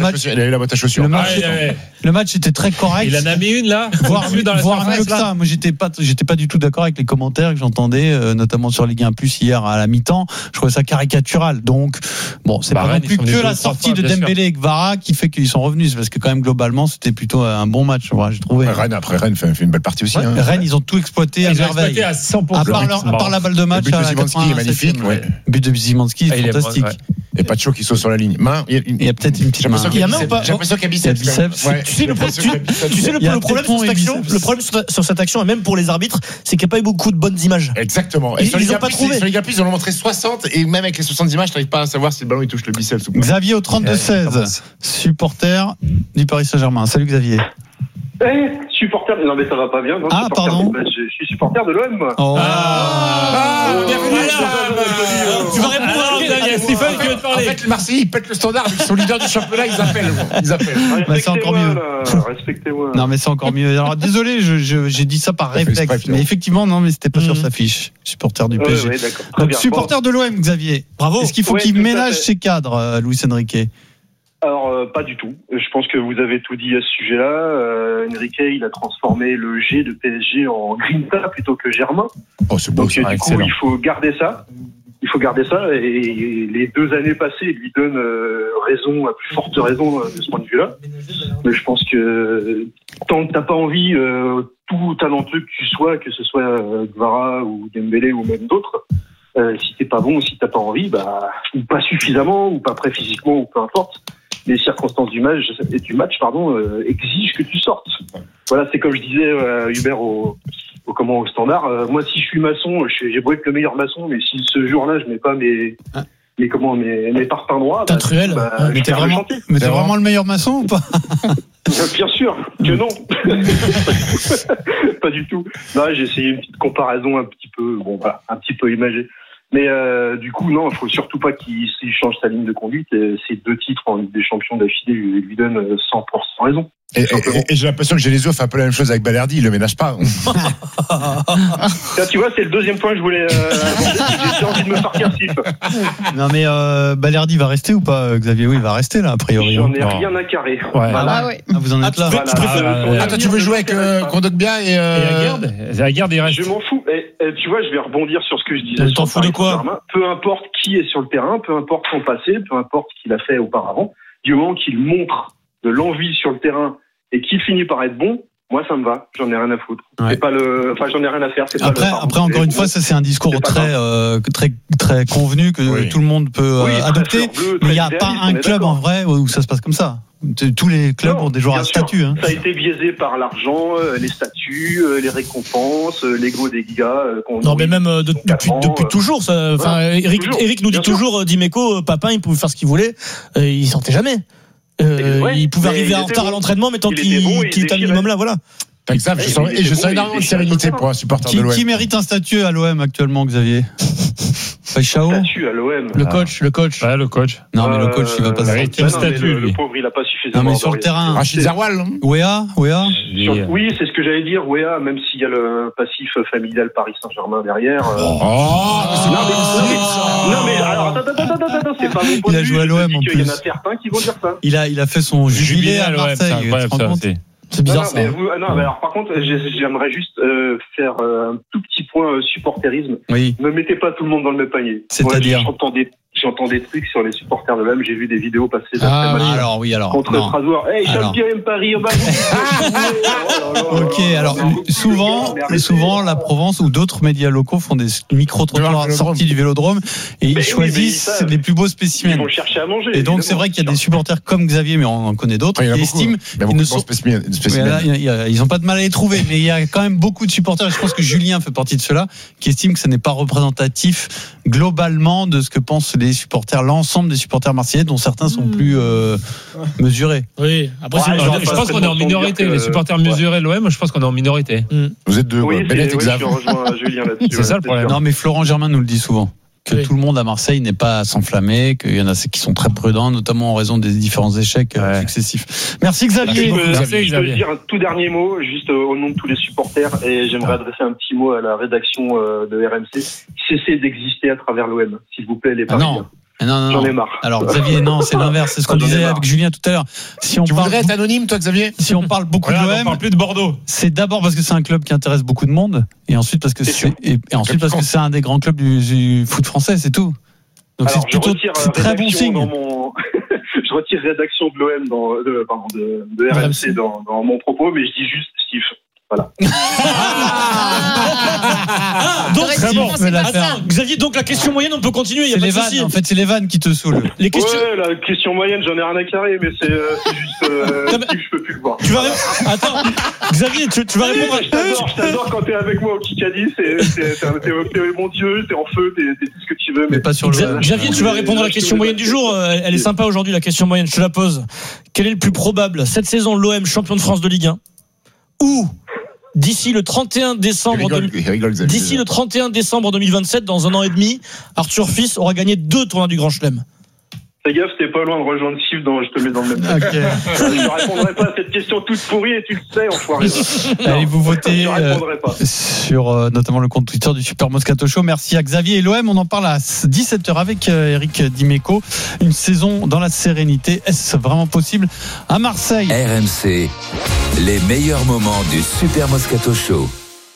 match était très correct. Il en a mis une là. Voire mieux que ça. Moi, j'étais pas du tout d'accord avec les commentaires que j'entendais, notamment sur Ligue 1 Plus hier à la mi-temps. Je trouvais ça caricatural. Donc, bon, c'est pas non plus que la sortie de Dembélé et Kvara qui fait qu'ils sont revenus. C'est parce que quand même globalement, c'était plutôt un bon match. J'ai trouvé. Rennes fait une belle partie aussi. Rennes, ils ont tout exploité à merveille. À 100%. À part la balle de match. Le but de Szymanski est magnifique. Le but de Szymanski est fantastique. Et pas de chaud qui saute sur la ligne. Il y a peut-être une petite main. J'ai l'impression qu'il y a biceps. Tu sais le problème sur cette action. Le problème sur cette action, et même pour les arbitres, c'est qu'il n'y a pas eu beaucoup de bonnes images. Exactement. Et ils n'ont pas trouvé. Sur les Plus, ils en ont montré 60, et même avec les 70 images, tu n'arrives pas à savoir si le ballon il touche le biceps ou pas. Xavier au 32-16, supporter du Paris Saint-Germain. Salut Xavier. Supporter, non mais ça va pas bien. Non, pardon. Je suis supporter de l'OM, moi. Bienvenue là. Tu vas répondre à Stéphane qui veut te parler. En fait, les Marseillais, ils pètent le standard, ils sont leaders du championnat, ils appellent. C'est encore mieux. Respectez-moi. Non, mais c'est encore mieux. Alors, désolé, j'ai dit ça par réflexe. Mais effectivement, non, mais c'était pas sur sa fiche. Supporter du PSG. Donc, supporter de l'OM, Xavier. Bravo. Est-ce qu'il faut qu'il ménage ses cadres, Luis Enrique? Alors, pas du tout. Je pense que vous avez tout dit à ce sujet-là. Enrique, il a transformé le G de PSG en Grinta plutôt que Germain. Oh, c'est beau. Donc, du coup, il faut garder ça. Et les 2 années passées lui donnent raison, à plus forte raison de ce point de vue-là. Mais je pense que tant que t'as pas envie, tout talentueux que tu sois, que ce soit Kvara ou Dembélé ou même d'autres, si t'es pas bon, si t'as pas envie, ou pas suffisamment, ou pas prêt physiquement, ou peu importe, les circonstances du match, exigent que tu sortes. Voilà, c'est comme je disais Hubert au standard. Moi, si je suis maçon, j'ai beau être le meilleur maçon, mais si ce jour-là je mets pas mes parpaings droits, mais t'es vraiment le meilleur maçon ou pas? Bien sûr que non. Pas du tout. Non, j'ai essayé une petite comparaison un petit peu imagée. Mais du coup, non, il faut surtout pas qu'il change sa ligne de conduite. Et ces 2 titres en Ligue des Champions d'affilée lui donnent 100% raison. Et j'ai l'impression que Genesio fait un peu la même chose avec Balerdi, il le ménage pas. Là, tu vois, c'est le 2e point que je voulais j'ai envie de me sortir Steve. Non mais Balerdi va rester ou pas, Xavier? Oui, il va rester là, a priori. J'en ai rien à carrer. Vous en êtes là. Toi, tu veux jouer avec Kondogbia et Aguerd, il reste. Je m'en fous. Et tu vois, je vais rebondir sur ce que je disais. T'en fous de quoi? Peu importe qui est sur le terrain, peu importe son passé, peu importe ce qu'il a fait auparavant, du moment qu'il montre de l'envie sur le terrain et qu'il finit par être bon, moi ça me va, j'en ai rien à foutre. C'est pas j'en ai rien à faire. Après, encore une fois, ça c'est un discours très convenu que tout le monde peut adopter, mais il n'y a pas un club en vrai où ça se passe comme ça. Tous les clubs ont des joueurs à statut. Hein. Ça a été biaisé par l'argent, les statuts, les récompenses, l'ego des gars. Non, mais même depuis toujours. Ça, voilà, Eric nous dit toujours, Dimeco, Papin, il pouvait faire ce qu'il voulait, il sortait jamais. Il pouvait arriver en retard à l'entraînement, mais tant qu'il est à minimum là, voilà. Je sens énormément de sérénité pour un supporter de l'OM. Qui mérite un statut à l'OM actuellement, Xavier? Chao. Statut à l'OM. Le coach. Ouais, le coach. Non, mais le coach, il va pas sortir. Le pauvre, il a pas suffisamment. Non, mais sur le terrain. Rachid Zerwal. Wea. Oui, c'est ce que j'allais dire. Wea, même s'il y a le passif familial Paris Saint-Germain derrière. Non, mais alors, attends, c'est pas mon point de vue. Il a joué à l'OM en plus. Il y en a certains qui vont dire ça. Il a fait son jubilé à Marseille. C'est bizarre ça. Mais alors, par contre, j'aimerais juste faire un tout petit point supporterisme. Oui. Ne mettez pas tout le monde dans le même panier. C'est-à-dire J'entends des trucs sur les supporters de l'OM. J'ai vu des vidéos passer contre Strasbourg. Hey, champion Paris, Ok, alors souvent la Provence ou d'autres médias locaux font des micro-trottoirs sortis du Vélodrome et ils choisissent les plus beaux spécimens. Ils vont chercher à manger. Et donc c'est vrai qu'il y a des supporters comme Xavier, mais on en connaît d'autres, qui estiment ils n'ont pas de mal à les trouver, mais il y a quand même beaucoup de supporters, et je pense que Julien fait partie de ceux-là, qui estiment que ce n'est pas représentatif globalement de ce que pensent les supporters, l'ensemble des supporters marseillais, dont certains sont plus mesurés. Oui, après je pense qu'on est en minorité. Les supporters mesurés de l'OM, je pense qu'on est en minorité. Vous êtes deux, Bennett et Xavier. C'est ça le problème. Non, mais Florent Germain nous le dit souvent. Que tout le monde à Marseille n'est pas à s'enflammer, qu'il y en a qui sont très prudents, notamment en raison des différents échecs successifs. Merci Xavier. Je peux dire un tout dernier mot, juste au nom de tous les supporters, et j'aimerais adresser un petit mot à la rédaction de RMC. Cessez d'exister à travers l'OM, s'il vous plaît, les Parisiens. Non. J'en ai marre. Alors Xavier, non, c'est l'inverse. C'est ce qu'on disait avec Julien tout à l'heure. Tu voudrais être anonyme, toi, Xavier? Si on parle beaucoup de l'OM, on parle plus de Bordeaux. C'est d'abord parce que c'est un club qui intéresse beaucoup de monde, et ensuite parce que c'est un des grands clubs du foot français, c'est tout. Donc alors, c'est très bon signe. Je retire rédaction de l'OM de RMC dans mon propos, mais je dis juste Steve. Voilà. Donc Xavier, donc la question moyenne, on peut continuer. C'est les vannes. En fait, c'est les vannes qui te saoulent. Ouais, la question moyenne, j'en ai rien à carrer, mais c'est juste Steve, je peux plus le voir. Attends, Xavier, tu vas répondre. Je t'adore quand t'es avec moi au Kikadi. T'es mon Dieu, t'es en feu, t'es tout ce que tu veux, mais pas sur le. Xavier, tu vas répondre à la question moyenne du jour. Elle est sympa aujourd'hui, la question moyenne. Je te la pose. Quel est le plus probable cette saison, l'OM champion de France de Ligue 1 ou d'ici le 31 décembre d'ici le 31 décembre 2027, dans un an et demi, Arthur Fils aura gagné 2 tournois du Grand Chelem? Fais gaffe, t'es pas loin de rejoindre Steve Je te mets dans le même sac. Je ne répondrai pas à cette question toute pourrie et tu le sais, enfoiré. Allez, vous votez sur notamment le compte Twitter du Super Moscato Show. Merci à Xavier et l'OM. On en parle à 17h avec Eric Dimeco. Une saison dans la sérénité. Est-ce vraiment possible à Marseille? RMC, les meilleurs moments du Super Moscato Show.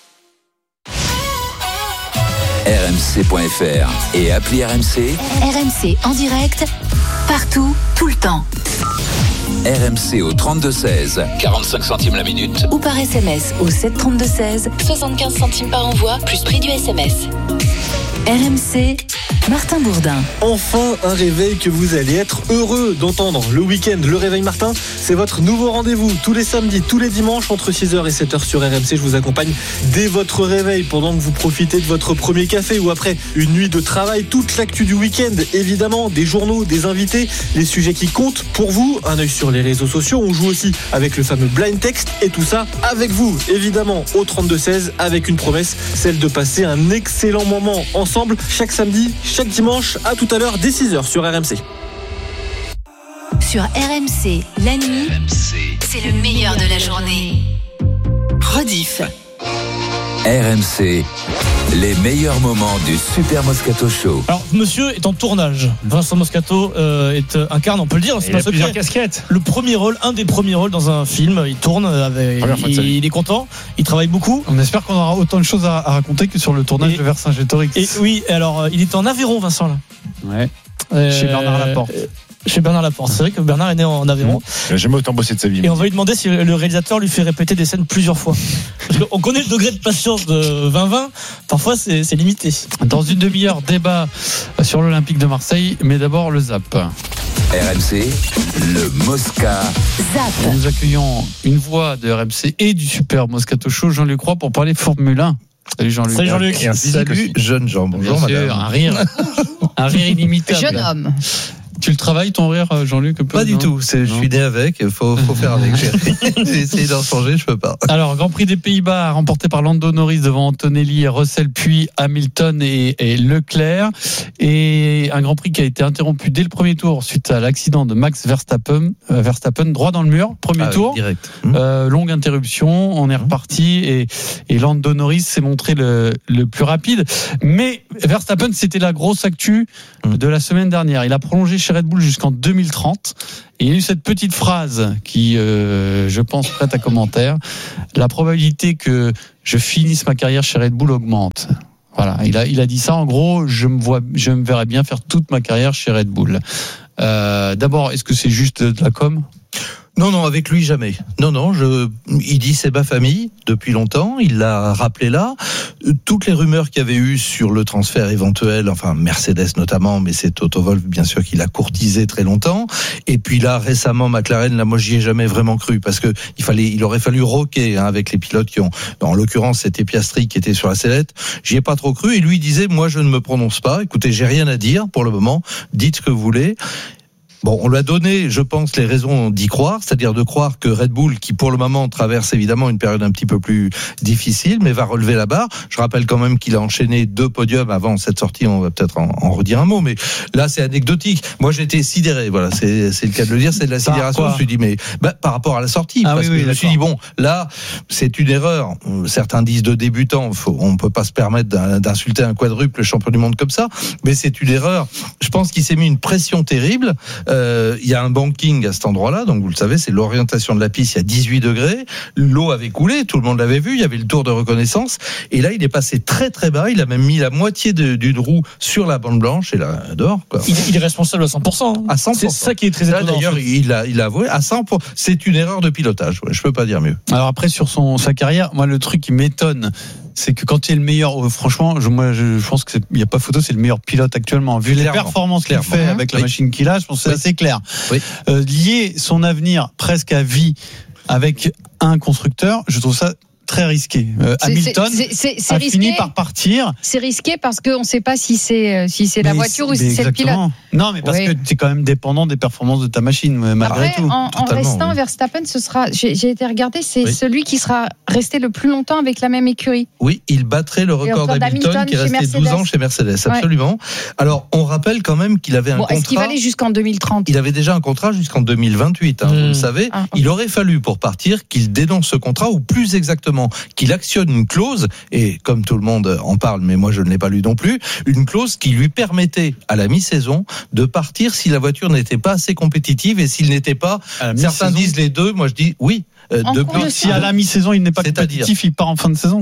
RMC.fr et appli RMC. RMC en direct, partout, tout le temps. RMC au 32-16, 45 centimes la minute. Ou par SMS au 732-16, 75 centimes par envoi, plus prix du SMS. RMC, Martin Bourdin. Enfin un réveil que vous allez être heureux d'entendre. Le week-end, le réveil Martin, c'est votre nouveau rendez-vous. Tous les samedis, tous les dimanches, entre 6h et 7h sur RMC. Je vous accompagne dès votre réveil, pendant que vous profitez de votre premier café ou après une nuit de travail. Toute l'actu du week-end, évidemment, des journaux, des invités, les sujets qui comptent pour vous. Un œil sur les réseaux sociaux. On joue aussi avec le fameux blind text et tout ça avec vous, évidemment, au 32-16, avec une promesse, celle de passer un excellent moment ensemble chaque samedi, chaque dimanche. À tout à l'heure dès 6h sur RMC. Sur RMC, la nuit, c'est le meilleur de la journée. Rediff. RMC, les meilleurs moments du Super Moscato Show. Alors, monsieur est en tournage. Vincent Moscato incarne, on peut le dire, c'est il a plusieurs casquettes. Le premier rôle, un des premiers rôles dans un film. Il tourne, il est content, il travaille beaucoup. On espère qu'on aura autant de choses à raconter que sur le tournage de Vercingétorix. Et oui, alors il est en Aveyron, Vincent, là. Ouais. Chez Bernard Laporte. Chez Bernard Laporte. C'est vrai que Bernard est né en Aveyron. Il n'a jamais autant bossé de sa vie. Et on va lui demander si le réalisateur lui fait répéter des scènes plusieurs fois. Parce qu'on connaît le degré de patience de 2020. Parfois, c'est limité. Dans une demi-heure, débat sur l'Olympique de Marseille. Mais d'abord, le ZAP. RMC, le Mosca. Zap. Nous accueillons une voix de RMC et du Super Moscato Show, Jean-Luc Roy, pour parler Formule 1. Salut Jean-Luc. Salut Jean-Luc. Salut jeune Jean. Bonjour madame. Un rire inimitable. Jeune homme. Tu le travailles ton rire, Jean-Luc? Pas du tout. Je suis né avec. Faut faire avec. J'ai essayé d'en changer, je peux pas. Alors, Grand Prix des Pays-Bas remporté par Lando Norris devant Antonelli et Russell, puis Hamilton et Leclerc. Et un Grand Prix qui a été interrompu dès le premier tour suite à l'accident de Max Verstappen, droit dans le mur. Premier tour. Oui, direct. Longue interruption. On est reparti et Lando Norris s'est montré le plus rapide. Mais Verstappen, c'était la grosse actu de la semaine dernière. Il a prolongé chez Red Bull jusqu'en 2030 et il y a eu cette petite phrase qui je pense prête à commentaire: la probabilité que je finisse ma carrière chez Red Bull augmente. Voilà, il a dit ça en gros, je me verrais bien faire toute ma carrière chez Red Bull. D'abord, est-ce que c'est juste de la com? Non, avec lui jamais. Non, il dit c'est ma famille depuis longtemps. Il l'a rappelé là. Toutes les rumeurs qu'il y avait eu sur le transfert éventuel, enfin Mercedes notamment, mais c'est Toto Wolff bien sûr qui l'a courtisé très longtemps. Et puis là récemment McLaren, là moi j'y ai jamais vraiment cru parce que il aurait fallu roquer avec les pilotes qui ont, en l'occurrence c'était Piastri qui était sur la sellette. J'y ai pas trop cru et lui il disait moi je ne me prononce pas. Écoutez, j'ai rien à dire pour le moment. Dites ce que vous voulez. Bon, on lui a donné, je pense, les raisons d'y croire, c'est-à-dire de croire que Red Bull, qui pour le moment traverse évidemment une période un petit peu plus difficile, mais va relever la barre. Je rappelle quand même qu'il a enchaîné 2 podiums avant cette sortie, on va peut-être en redire un mot, mais là c'est anecdotique. Moi j'étais sidéré, voilà, c'est le cas de le dire, c'est de la sidération. Je me suis dit, mais par rapport à la sortie, parce que je me suis dit, bon, là c'est une erreur. Certains disent de débutant, on peut pas se permettre d'insulter un quadruple champion du monde comme ça, mais c'est une erreur. Je pense qu'il s'est mis une pression terrible. Il y a un banking à cet endroit-là, donc vous le savez, c'est l'orientation de la piste, il y a 18 degrés, l'eau avait coulé, tout le monde l'avait vu, il y avait le tour de reconnaissance, et là il est passé très très bas, il a même mis la moitié d'une roue sur la bande blanche, et là, dehors, quoi. Il est responsable à 100%. À 100%. C'est ça qui est très étonnant. Là, d'ailleurs, il a avoué à 100%. C'est une erreur de pilotage, je peux pas dire mieux. Alors après, sur sa carrière, moi le truc qui m'étonne, c'est que quand il est le meilleur, franchement, je pense qu'il n'y a pas photo, c'est le meilleur pilote actuellement. Vu les performances qu'il fait avec la machine qu'il a, je pense que c'est assez clair. Oui. Lier son avenir presque à vie avec un constructeur, je trouve ça très risqué. Hamilton a fini par partir. C'est risqué parce qu'on ne sait pas si c'est la voiture ou si c'est le pilote. Non, mais parce que tu es quand même dépendant des performances de ta machine, malgré tout. En restant, Verstappen, j'ai été regarder, c'est celui qui sera resté le plus longtemps avec la même écurie. Oui, il battrait le record d'Hamilton qui est resté 12 ans chez Mercedes, absolument. Alors, on rappelle quand même qu'il avait un contrat. Est-ce qu'il va aller jusqu'en 2030? Il avait déjà un contrat jusqu'en 2028, vous le savez. Il aurait fallu, pour partir, qu'il dénonce ce contrat, ou plus exactement, qu'il actionne une clause, et comme tout le monde en parle, mais moi je ne l'ai pas lu non plus, une clause qui lui permettait à la mi-saison de partir si la voiture n'était pas assez compétitive et s'il n'était pas, certains disent les deux, moi je dis oui. Si à la mi-saison il n'est pas compétitif, il part en fin de saison.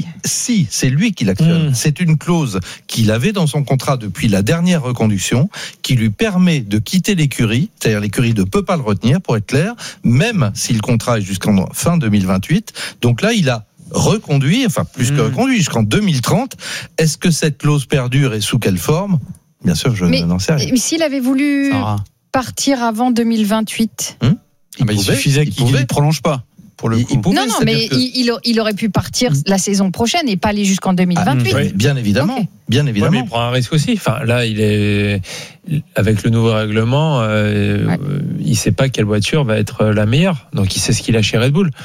Si, c'est lui qui l'actionne. C'est une clause qu'il avait dans son contrat depuis la dernière reconduction, qui lui permet de quitter l'écurie, c'est-à-dire l'écurie ne peut pas le retenir, pour être clair, même si le contrat est jusqu'en fin 2028. Donc là, il a reconduit, enfin plus que reconduit, jusqu'en 2030. Est-ce que cette clause perdure et sous quelle forme? Bien sûr, je n'en sais rien. Mais s'il avait voulu partir avant 2028 il suffisait qu'il ne prolonge pas. Pour le coup. Non, mais il aurait pu partir la saison prochaine et pas aller jusqu'en 2028. Oui, bien évidemment. Okay. Bien évidemment. Ouais, mais il prend un risque aussi. Enfin, là, il est avec le nouveau règlement, il sait pas quelle voiture va être la meilleure. Donc, il sait ce qu'il a chez Red Bull.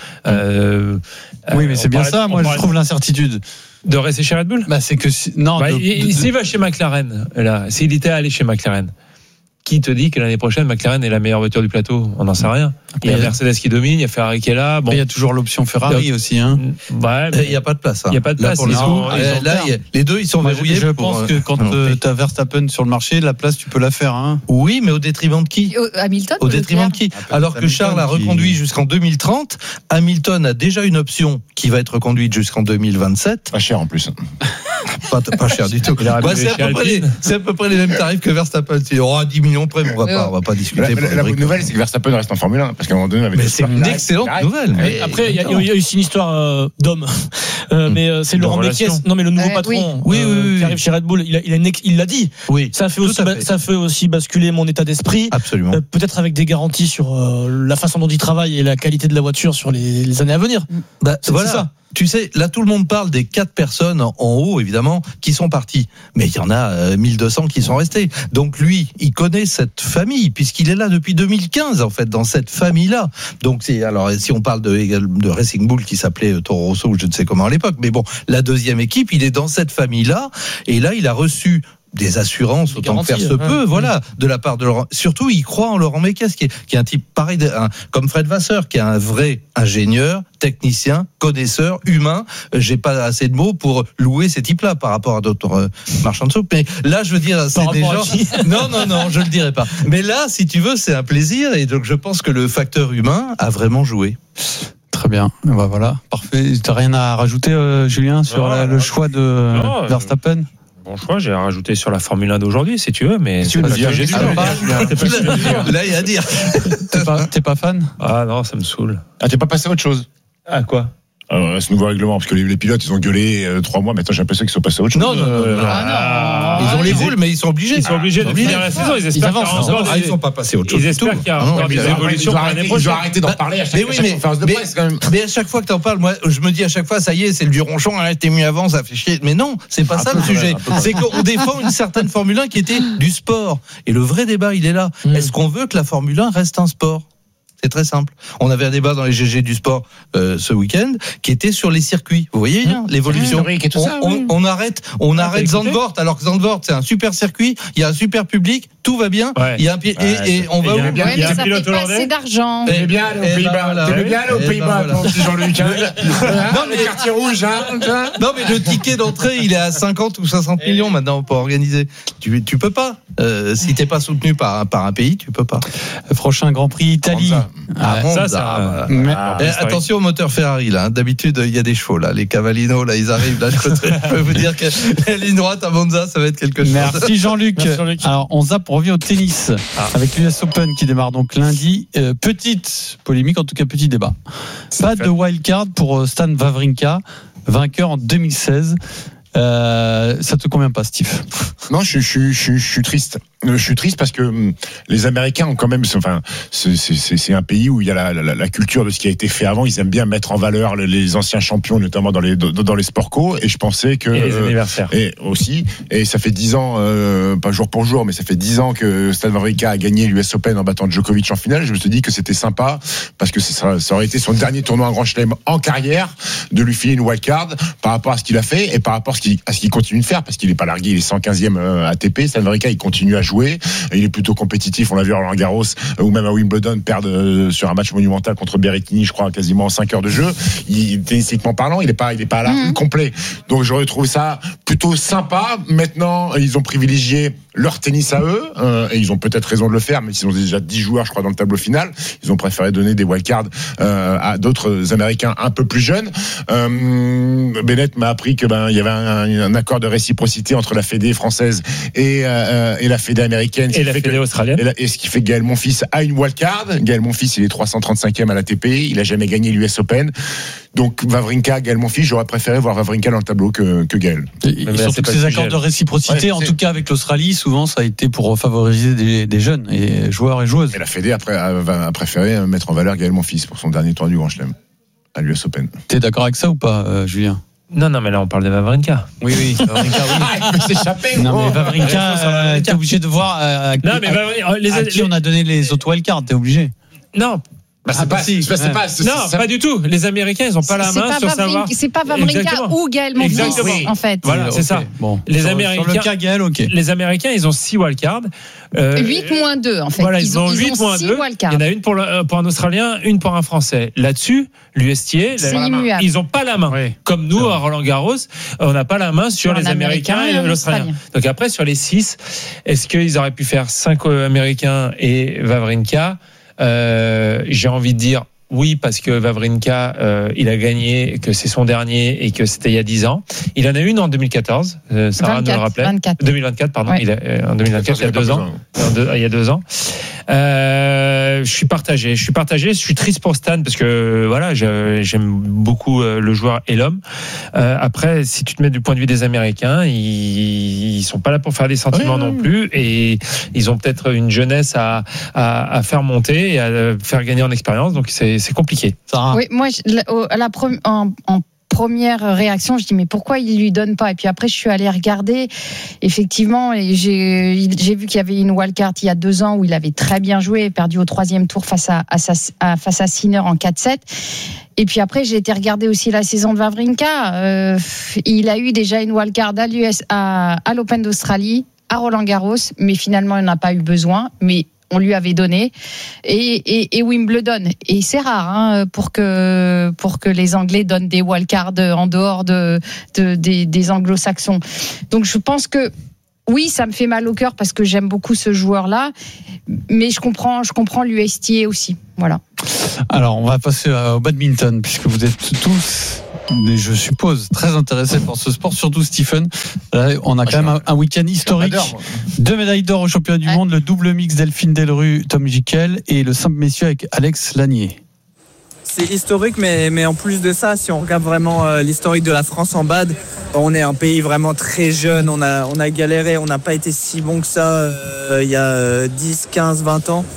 Oui, mais c'est bien ça. Moi, je trouve l'incertitude. De rester chez Red Bull. C'est que s'il va chez McLaren, là, s'il était allé chez McLaren. Qui te dit que l'année prochaine McLaren est la meilleure voiture du plateau? On n'en sait rien. Il y a Mercedes qui domine, il y a Ferrari qui est là. Bon. Il y a toujours l'option Ferrari aussi. Il n'y a pas de place. Il n'y a pas de place. Les deux, ils sont verrouillés. Je pense que quand tu as Verstappen sur le marché, la place, tu peux la faire. Oui, mais au détriment de qui? Hamilton. Au détriment de qui? Alors que Charles a reconduit jusqu'en 2030, Hamilton a déjà une option qui va être reconduite jusqu'en 2027. Pas cher en plus. Pas cher du tout. C'est à peu près les mêmes tarifs que Verstappen. Il y aura 10 millions près, mais on va pas discuter. La bonne nouvelle, c'est que Verstappen reste en Formule 1, parce qu'à un moment donné, mais c'est une excellente nouvelle. Après, il y a aussi une histoire d'homme. Mais c'est Laurent Mekies. Non, mais le nouveau patron qui arrive chez Red Bull, il l'a dit. Oui. Ça fait aussi basculer mon état d'esprit. Absolument. Peut-être avec des garanties sur la façon dont il travaille et la qualité de la voiture sur les années à venir. C'est ça. Tu sais, là, tout le monde parle des 4 personnes en haut, évidemment, qui sont parties. Mais il y en a 1200 qui sont restés. Donc lui, il connaît cette famille, puisqu'il est là depuis 2015, en fait, dans cette famille-là. Donc, alors, si on parle de Racing Bull, qui s'appelait Toro Rosso, ou je ne sais comment à l'époque, mais bon, la deuxième équipe, il est dans cette famille-là, et là, il a reçu des assurances autant que faire se peut, voilà, de la part de Laurent. Surtout, il croit en Laurent Mekies, qui est un type pareil, comme Fred Vasseur, qui est un vrai ingénieur, technicien, connaisseur, humain. J'ai pas assez de mots pour louer ces types-là par rapport à d'autres marchands de soupe. Mais là, je veux dire, c'est des gens. Non, je le dirai pas. Mais là, si tu veux, c'est un plaisir, et donc je pense que le facteur humain a vraiment joué. Très bien, voilà, parfait. T'as rien à rajouter, Julien, sur le choix de Verstappen? Bon choix, j'ai rajouté sur la Formule 1 d'aujourd'hui, si tu veux, mais c'est pas ce que j'ai dit. Là, il y a à dire. T'es pas fan? Ah non, ça me saoule. Ah, t'es pas passé à autre chose? Ah, quoi? Ce nouveau règlement, parce que les pilotes, ils ont gueulé 3 mois, maintenant j'ai l'impression qu'ils sont passés à autre chose. Non. Ils ont les boules, mais ils sont obligés. Ils sont obligés de finir la saison, ils espèrent ils sont pas passés à autre chose. Ils espèrent qu'il y a encore des évolutions pour l'année prochaine. Ils ont arrêté d'en parler à chaque conférence de presse, quand même. Mais à chaque fois que t'en parles, moi, je me dis à chaque fois, ça y est, c'est le vieux ronchon, t'es mieux avant, ça fait chier. Mais non, c'est pas ça le sujet. C'est qu'on défend une certaine Formule 1 qui était du sport. Et le vrai débat, il est là. Est-ce qu'on veut que la Formule 1 reste un sport? C'est très simple. On avait un débat dans les GG du sport ce week-end qui était sur les circuits. Vous voyez bien l'évolution. On arrête Zandvoort, alors que Zandvoort c'est un super circuit, il y a un super public, tout va bien. Il y a un et on va où? Mais ça fait pas assez d'argent. T'es bien allé aux Pays-Bas. T'es bien allé aux Pays-Bas, mon petit Jean-Luc. Non, le quartier rouge, Non, mais le ticket d'entrée, il est à 50 ou 60 millions maintenant pour organiser. Tu peux pas. Si t'es pas soutenu par un pays, tu peux pas. Prochain Grand Prix Italie. Attention au moteur Ferrari là. D'habitude il y a des chevaux là. Les Cavallino là, ils arrivent là. Je peux vous dire que la ligne droite à Monza, ça va être quelque chose. Merci Jean-Luc. Alors on revient au tennis avec l'US Open qui démarre donc lundi. Petite polémique, en tout cas petit débat. Pas de wildcard pour Stan Wawrinka, vainqueur en 2016. Ça te convient pas, Steve? Non, je suis triste. Je suis triste parce que les Américains ont quand même, enfin, c'est un pays où il y a la culture de ce qui a été fait avant. Ils aiment bien mettre en valeur les anciens champions, notamment dans les sports co. Et je pensais que et les anniversaires. Et aussi. Et ça fait 10 ans, pas jour pour jour, mais ça fait 10 ans que Stan Wawrinka a gagné l'US Open en battant Djokovic en finale. Je me suis dit que c'était sympa parce que ça aurait été son dernier tournoi en Grand Chelem en carrière de lui filer une wildcard par rapport à ce qu'il a fait et par rapport à ce qu'il continue de faire, parce qu'il n'est pas largué, il est 115e ATP. Stan Wawrinka, il continue à jouer, il est plutôt compétitif. On l'a vu à Roland Garros ou même à Wimbledon perdre sur un match monumental contre Berrettini, je crois, quasiment en 5 heures de jeu. Tennistiquement parlant, il est pas à la complet. Donc j'aurais trouvé ça plutôt sympa. Maintenant, ils ont privilégié leur tennis à eux, et ils ont peut-être raison de le faire, mais ils ont déjà 10 joueurs, je crois, dans le tableau final. Ils ont préféré donner des wildcards à d'autres Américains un peu plus jeunes. Bennett m'a appris que il y avait un accord de réciprocité entre la Fédé française et la Fédé américaine. Et la Fédé australienne. Et ce qui fait que Gaël Monfils a une wildcard. Gaël Monfils, il est 335e à l'ATP. Il a jamais gagné l'US Open. Donc Wawrinka, Gaël Monfils, j'aurais préféré voir Wawrinka dans le tableau que Gaël. Et surtout que ces accords de réciprocité, en tout cas avec l'Australie, souvent ça a été pour favoriser des jeunes et joueurs et joueuses. Et la Fédé a préféré mettre en valeur Gaël Monfils pour son dernier tournoi du Grand Chelem à l'US Open. T'es d'accord avec ça ou pas, Julien? Non, mais là on parle de Wawrinka. Oui. Wawrinka, oui. Il peut s'échapper. Non, mais Wawrinka, t'es obligé de voir à qui on a donné les autres wildcards. T'es obligé. Non. Pas du tout. Les Américains, ils n'ont pas la main sur savoir. C'est pas Wawrinka ou Gaël Monfils, en fait. Voilà, c'est ça. Bon. Les Américains, sur le cas Gaël, ok. Les Américains, ils ont 6 wildcards. 8-2, en fait. Voilà, ils ont 8-2. Il y en a une pour un Australien, une pour un Français. Là-dessus, l'USTA, ils n'ont pas la main. Oui. Comme nous, à Roland-Garros, on n'a pas la main sur les Américains et l'Australien. Donc après, sur les 6, est-ce qu'ils auraient pu faire 5 Américains et Wawrinka? J'ai envie de dire oui, parce que Wawrinka, il a gagné, que c'est son dernier et que c'était il y a 10 ans. Il en a une en 2014. Sarah nous le rappelait. 2024, pardon. Ouais. En 2024, il y a 2 ans. Il y a 2 ans. Je suis partagé. Je suis triste pour Stan parce que voilà, j'aime beaucoup le joueur et l'homme. Après, si tu te mets du point de vue des Américains, ils sont pas là pour faire des sentiments non plus, et ils ont peut-être une jeunesse à faire monter et à faire gagner en expérience. Donc c'est compliqué. Sarah. Oui, moi, en première réaction, je dis mais pourquoi il lui donne pas? Et puis après, je suis allée regarder. Effectivement, et j'ai vu qu'il y avait une wildcard il y a 2 ans où il avait très bien joué, perdu au 3e tour face à Sinner en 4-7. Et puis après, j'ai été regarder aussi la saison de Wawrinka. Il a eu déjà une wildcard à l'Open d'Australie, à Roland-Garros, mais finalement, il n'a pas eu besoin. Mais on lui avait donné, et Wimbledon. Et c'est rare pour que les Anglais donnent des wildcards en dehors des Anglo-Saxons. Donc je pense que oui, ça me fait mal au cœur parce que j'aime beaucoup ce joueur-là, mais je comprends l'USTA aussi. Voilà. Alors on va passer au badminton puisque vous êtes tous, mais je suppose, très intéressés par ce sport, surtout Stephen. Là, on a quand même un week-end historique. 2 médailles d'or au championnat du monde, le double mix Delphine Delru, Tom Gickel, et le simple messieurs avec Alex Lanier. C'est historique, mais en plus de ça, si on regarde vraiment l'historique de la France en bad, on est un pays vraiment très jeune, on a galéré, on n'a pas été si bon que ça il y a 10, 15, 20 ans.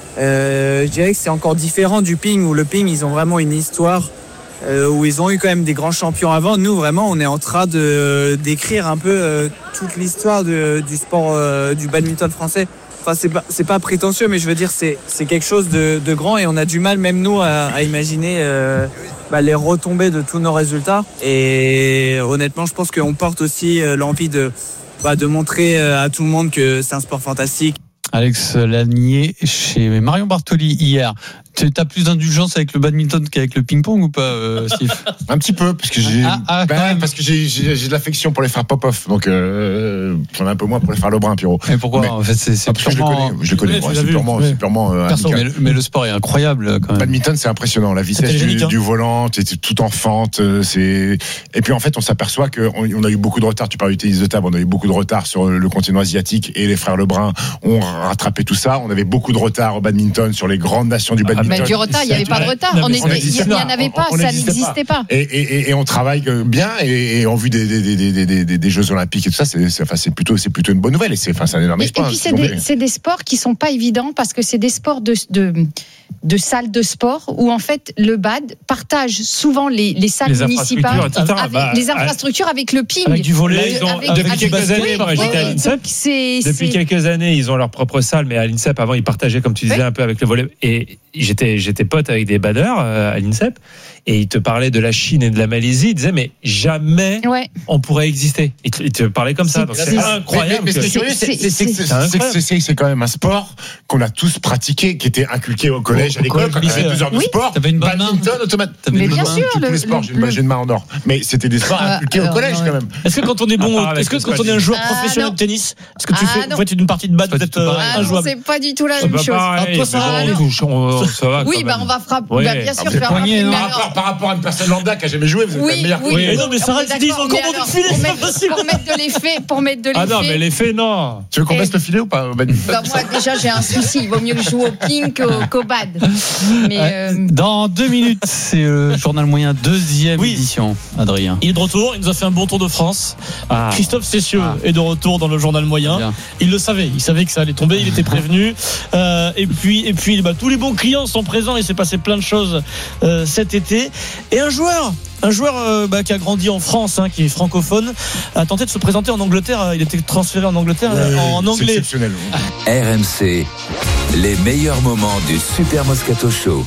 Je dirais que c'est encore différent du ping, où le ping, ils ont vraiment une histoire, où ils ont eu quand même des grands champions avant. Nous, vraiment, on est en train d'écrire un peu toute l'histoire du sport du badminton français. Enfin, c'est pas prétentieux, mais je veux dire, c'est quelque chose de grand, et on a du mal, même nous, à imaginer les retombées de tous nos résultats. Et honnêtement, je pense qu'on porte aussi l'envie de montrer à tout le monde que c'est un sport fantastique. Alex Lanier chez Marion Bartoli hier. Tu as plus d'indulgence avec le badminton qu'avec le ping-pong ou pas, Steve? Un petit peu, parce que j'ai de l'affection pour les frères Popov, donc j'en ai un peu moins pour les frères Lebrun, Pierrot. Mais pourquoi? En fait, c'est purement... Je le connais. C'est purement mais le sport est incroyable quand même. Badminton, c'est impressionnant. La vitesse du volant, t'es tout en fente. Et puis en fait, on s'aperçoit qu'on a eu beaucoup de retard. Tu parles du tennis de table, on a eu beaucoup de retard sur le continent asiatique, et les frères Lebrun ont rattrapé tout ça. On avait beaucoup de retard au badminton sur les grandes nations du badminton. Mais du retard, il n'y avait pas de retard. Il n'y en avait pas, ça n'existait pas. Et on travaille bien, et en vue des Jeux Olympiques et tout ça, c'est plutôt une bonne nouvelle. Et ça n'énormise pas. Et puis c'est des sports qui sont pas évidents, parce que c'est des sports de salles de sport où en fait le BAD partage souvent les salles municipales avec les infrastructures avec le ping, avec du volley. Depuis quelques années, j'étais à l'INSEP. Depuis quelques années, ils ont leur propre salle, mais à l'INSEP avant, ils partageaient, comme tu disais, un peu avec le volley. Et j'étais pote avec des badeurs à l'INSEP, et ils te parlaient de la Chine et de la Malaisie. Ils disaient mais jamais on pourrait exister. Ils te parlaient comme ça. Donc c'est incroyable. Mais c'est quand même un sport qu'on a tous pratiqué, qui était inculqué au collège, à l'école, quand il y avait 2 heures de sport. T'avais une bonne main. Mais bien sûr, tous les sports. J'ai une main en or. Mais c'était des sports inculqués au collège quand même. Est-ce que quand on est bon, est-ce que quand on est un joueur professionnel de tennis, est-ce que tu fais une partie de bad peut-être injouable? C'est pas du tout la même chose. Ça va. Oui, on va frapper. Bien sûr, par rapport à une personne lambda qui a jamais joué, vous êtes meilleur que oui, non, mais Sarah, tu dis ils ont encore beaucoup de filets, c'est pas possible. Pour mettre de l'effet. Ah non, mais l'effet, non. Tu veux qu'on baisse le filet ou pas? Moi, déjà, j'ai un souci. Il vaut mieux que je joue au ping qu'au bad. Dans 2 minutes, c'est le journal moyen 2e édition, Adrien. Il est de retour, il nous a fait un bon tour de France. Christophe Cessieux est de retour dans le journal moyen. Bien. Il le savait, il savait que ça allait tomber, il était prévenu. Et puis tous les bons clients sont présents, il s'est passé plein de choses cet été. Et un joueur qui a grandi en France, qui est francophone, a tenté de se présenter en Angleterre. Il était transféré en Angleterre en anglais. C'est exceptionnel. RMC, les meilleurs moments du Super Moscato Show.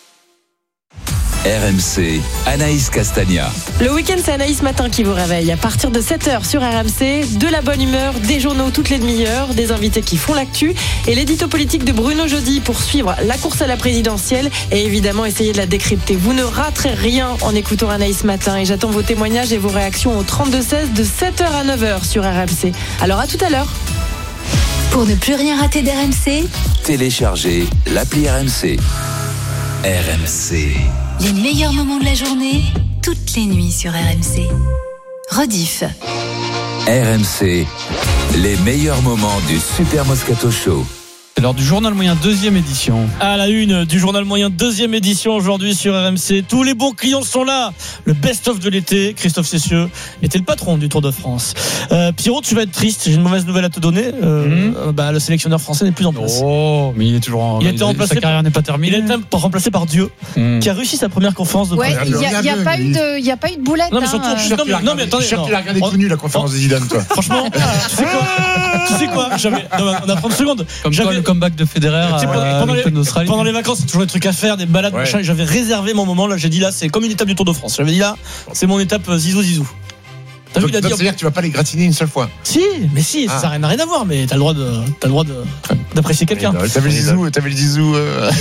RMC, Anaïs Castagna. Le week-end, c'est Anaïs Matin qui vous réveille. À partir de 7h sur RMC, de la bonne humeur, des journaux toutes les demi-heures, des invités qui font l'actu et l'édito politique de Bruno Jeudi pour suivre la course à la présidentielle et évidemment essayer de la décrypter. Vous ne raterez rien en écoutant Anaïs Matin, et j'attends vos témoignages et vos réactions au 32-16 de 7h à 9h sur RMC. Alors à tout à l'heure. Pour ne plus rien rater d'RMC, Téléchargez l'appli RMC. RMC. Les meilleurs moments de la journée, toutes les nuits sur RMC. Rediff. RMC, les meilleurs moments du Super Moscato Show. C'est l'heure du journal moyen, deuxième édition. À la une du journal moyen, deuxième édition aujourd'hui sur RMC. Tous les bons clients sont là. Le best-of de l'été. Christophe Cessieux était le patron du Tour de France. Pierrot, tu vas être triste. J'ai une mauvaise nouvelle à te donner. Le sélectionneur français n'est plus en place. Oh, mais il est toujours en. Sa carrière n'est pas terminée. Il a été remplacé par Dieu, qui a réussi sa première conférence de presse. Ouais, il n'y a pas eu de boulette. Non, mais surtout, non, mais attendez. Tu l'as regardé connu la conférence de Zidane, toi. Franchement, tu sais quoi on a 30 secondes. Comme toi, le comeback de Federer pendant les vacances, c'est toujours des trucs à faire, des balades, machin. Et j'avais réservé mon moment. Là, j'ai dit là, c'est comme une étape du Tour de France. J'avais dit là, c'est mon étape zizou. Donc, c'est-à-dire que tu vas pas les gratiner une seule fois. Si, ça n'a rien à voir, mais t'as le droit d'apprécier quelqu'un. T'avais le zizou.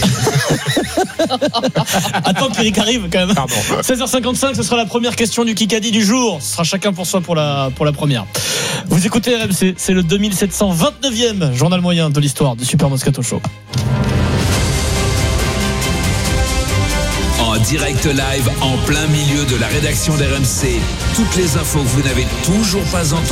Attends qu'Eric arrive quand même. Pardon. 16h55, ce sera la première question du Kikadi du jour. Ce sera chacun pour soi pour la première. Vous écoutez RMC, c'est le 2729e journal moyen de l'histoire du Super Moscato Show. En direct live, en plein milieu de la rédaction d'RMC, toutes les infos que vous n'avez toujours pas entendues.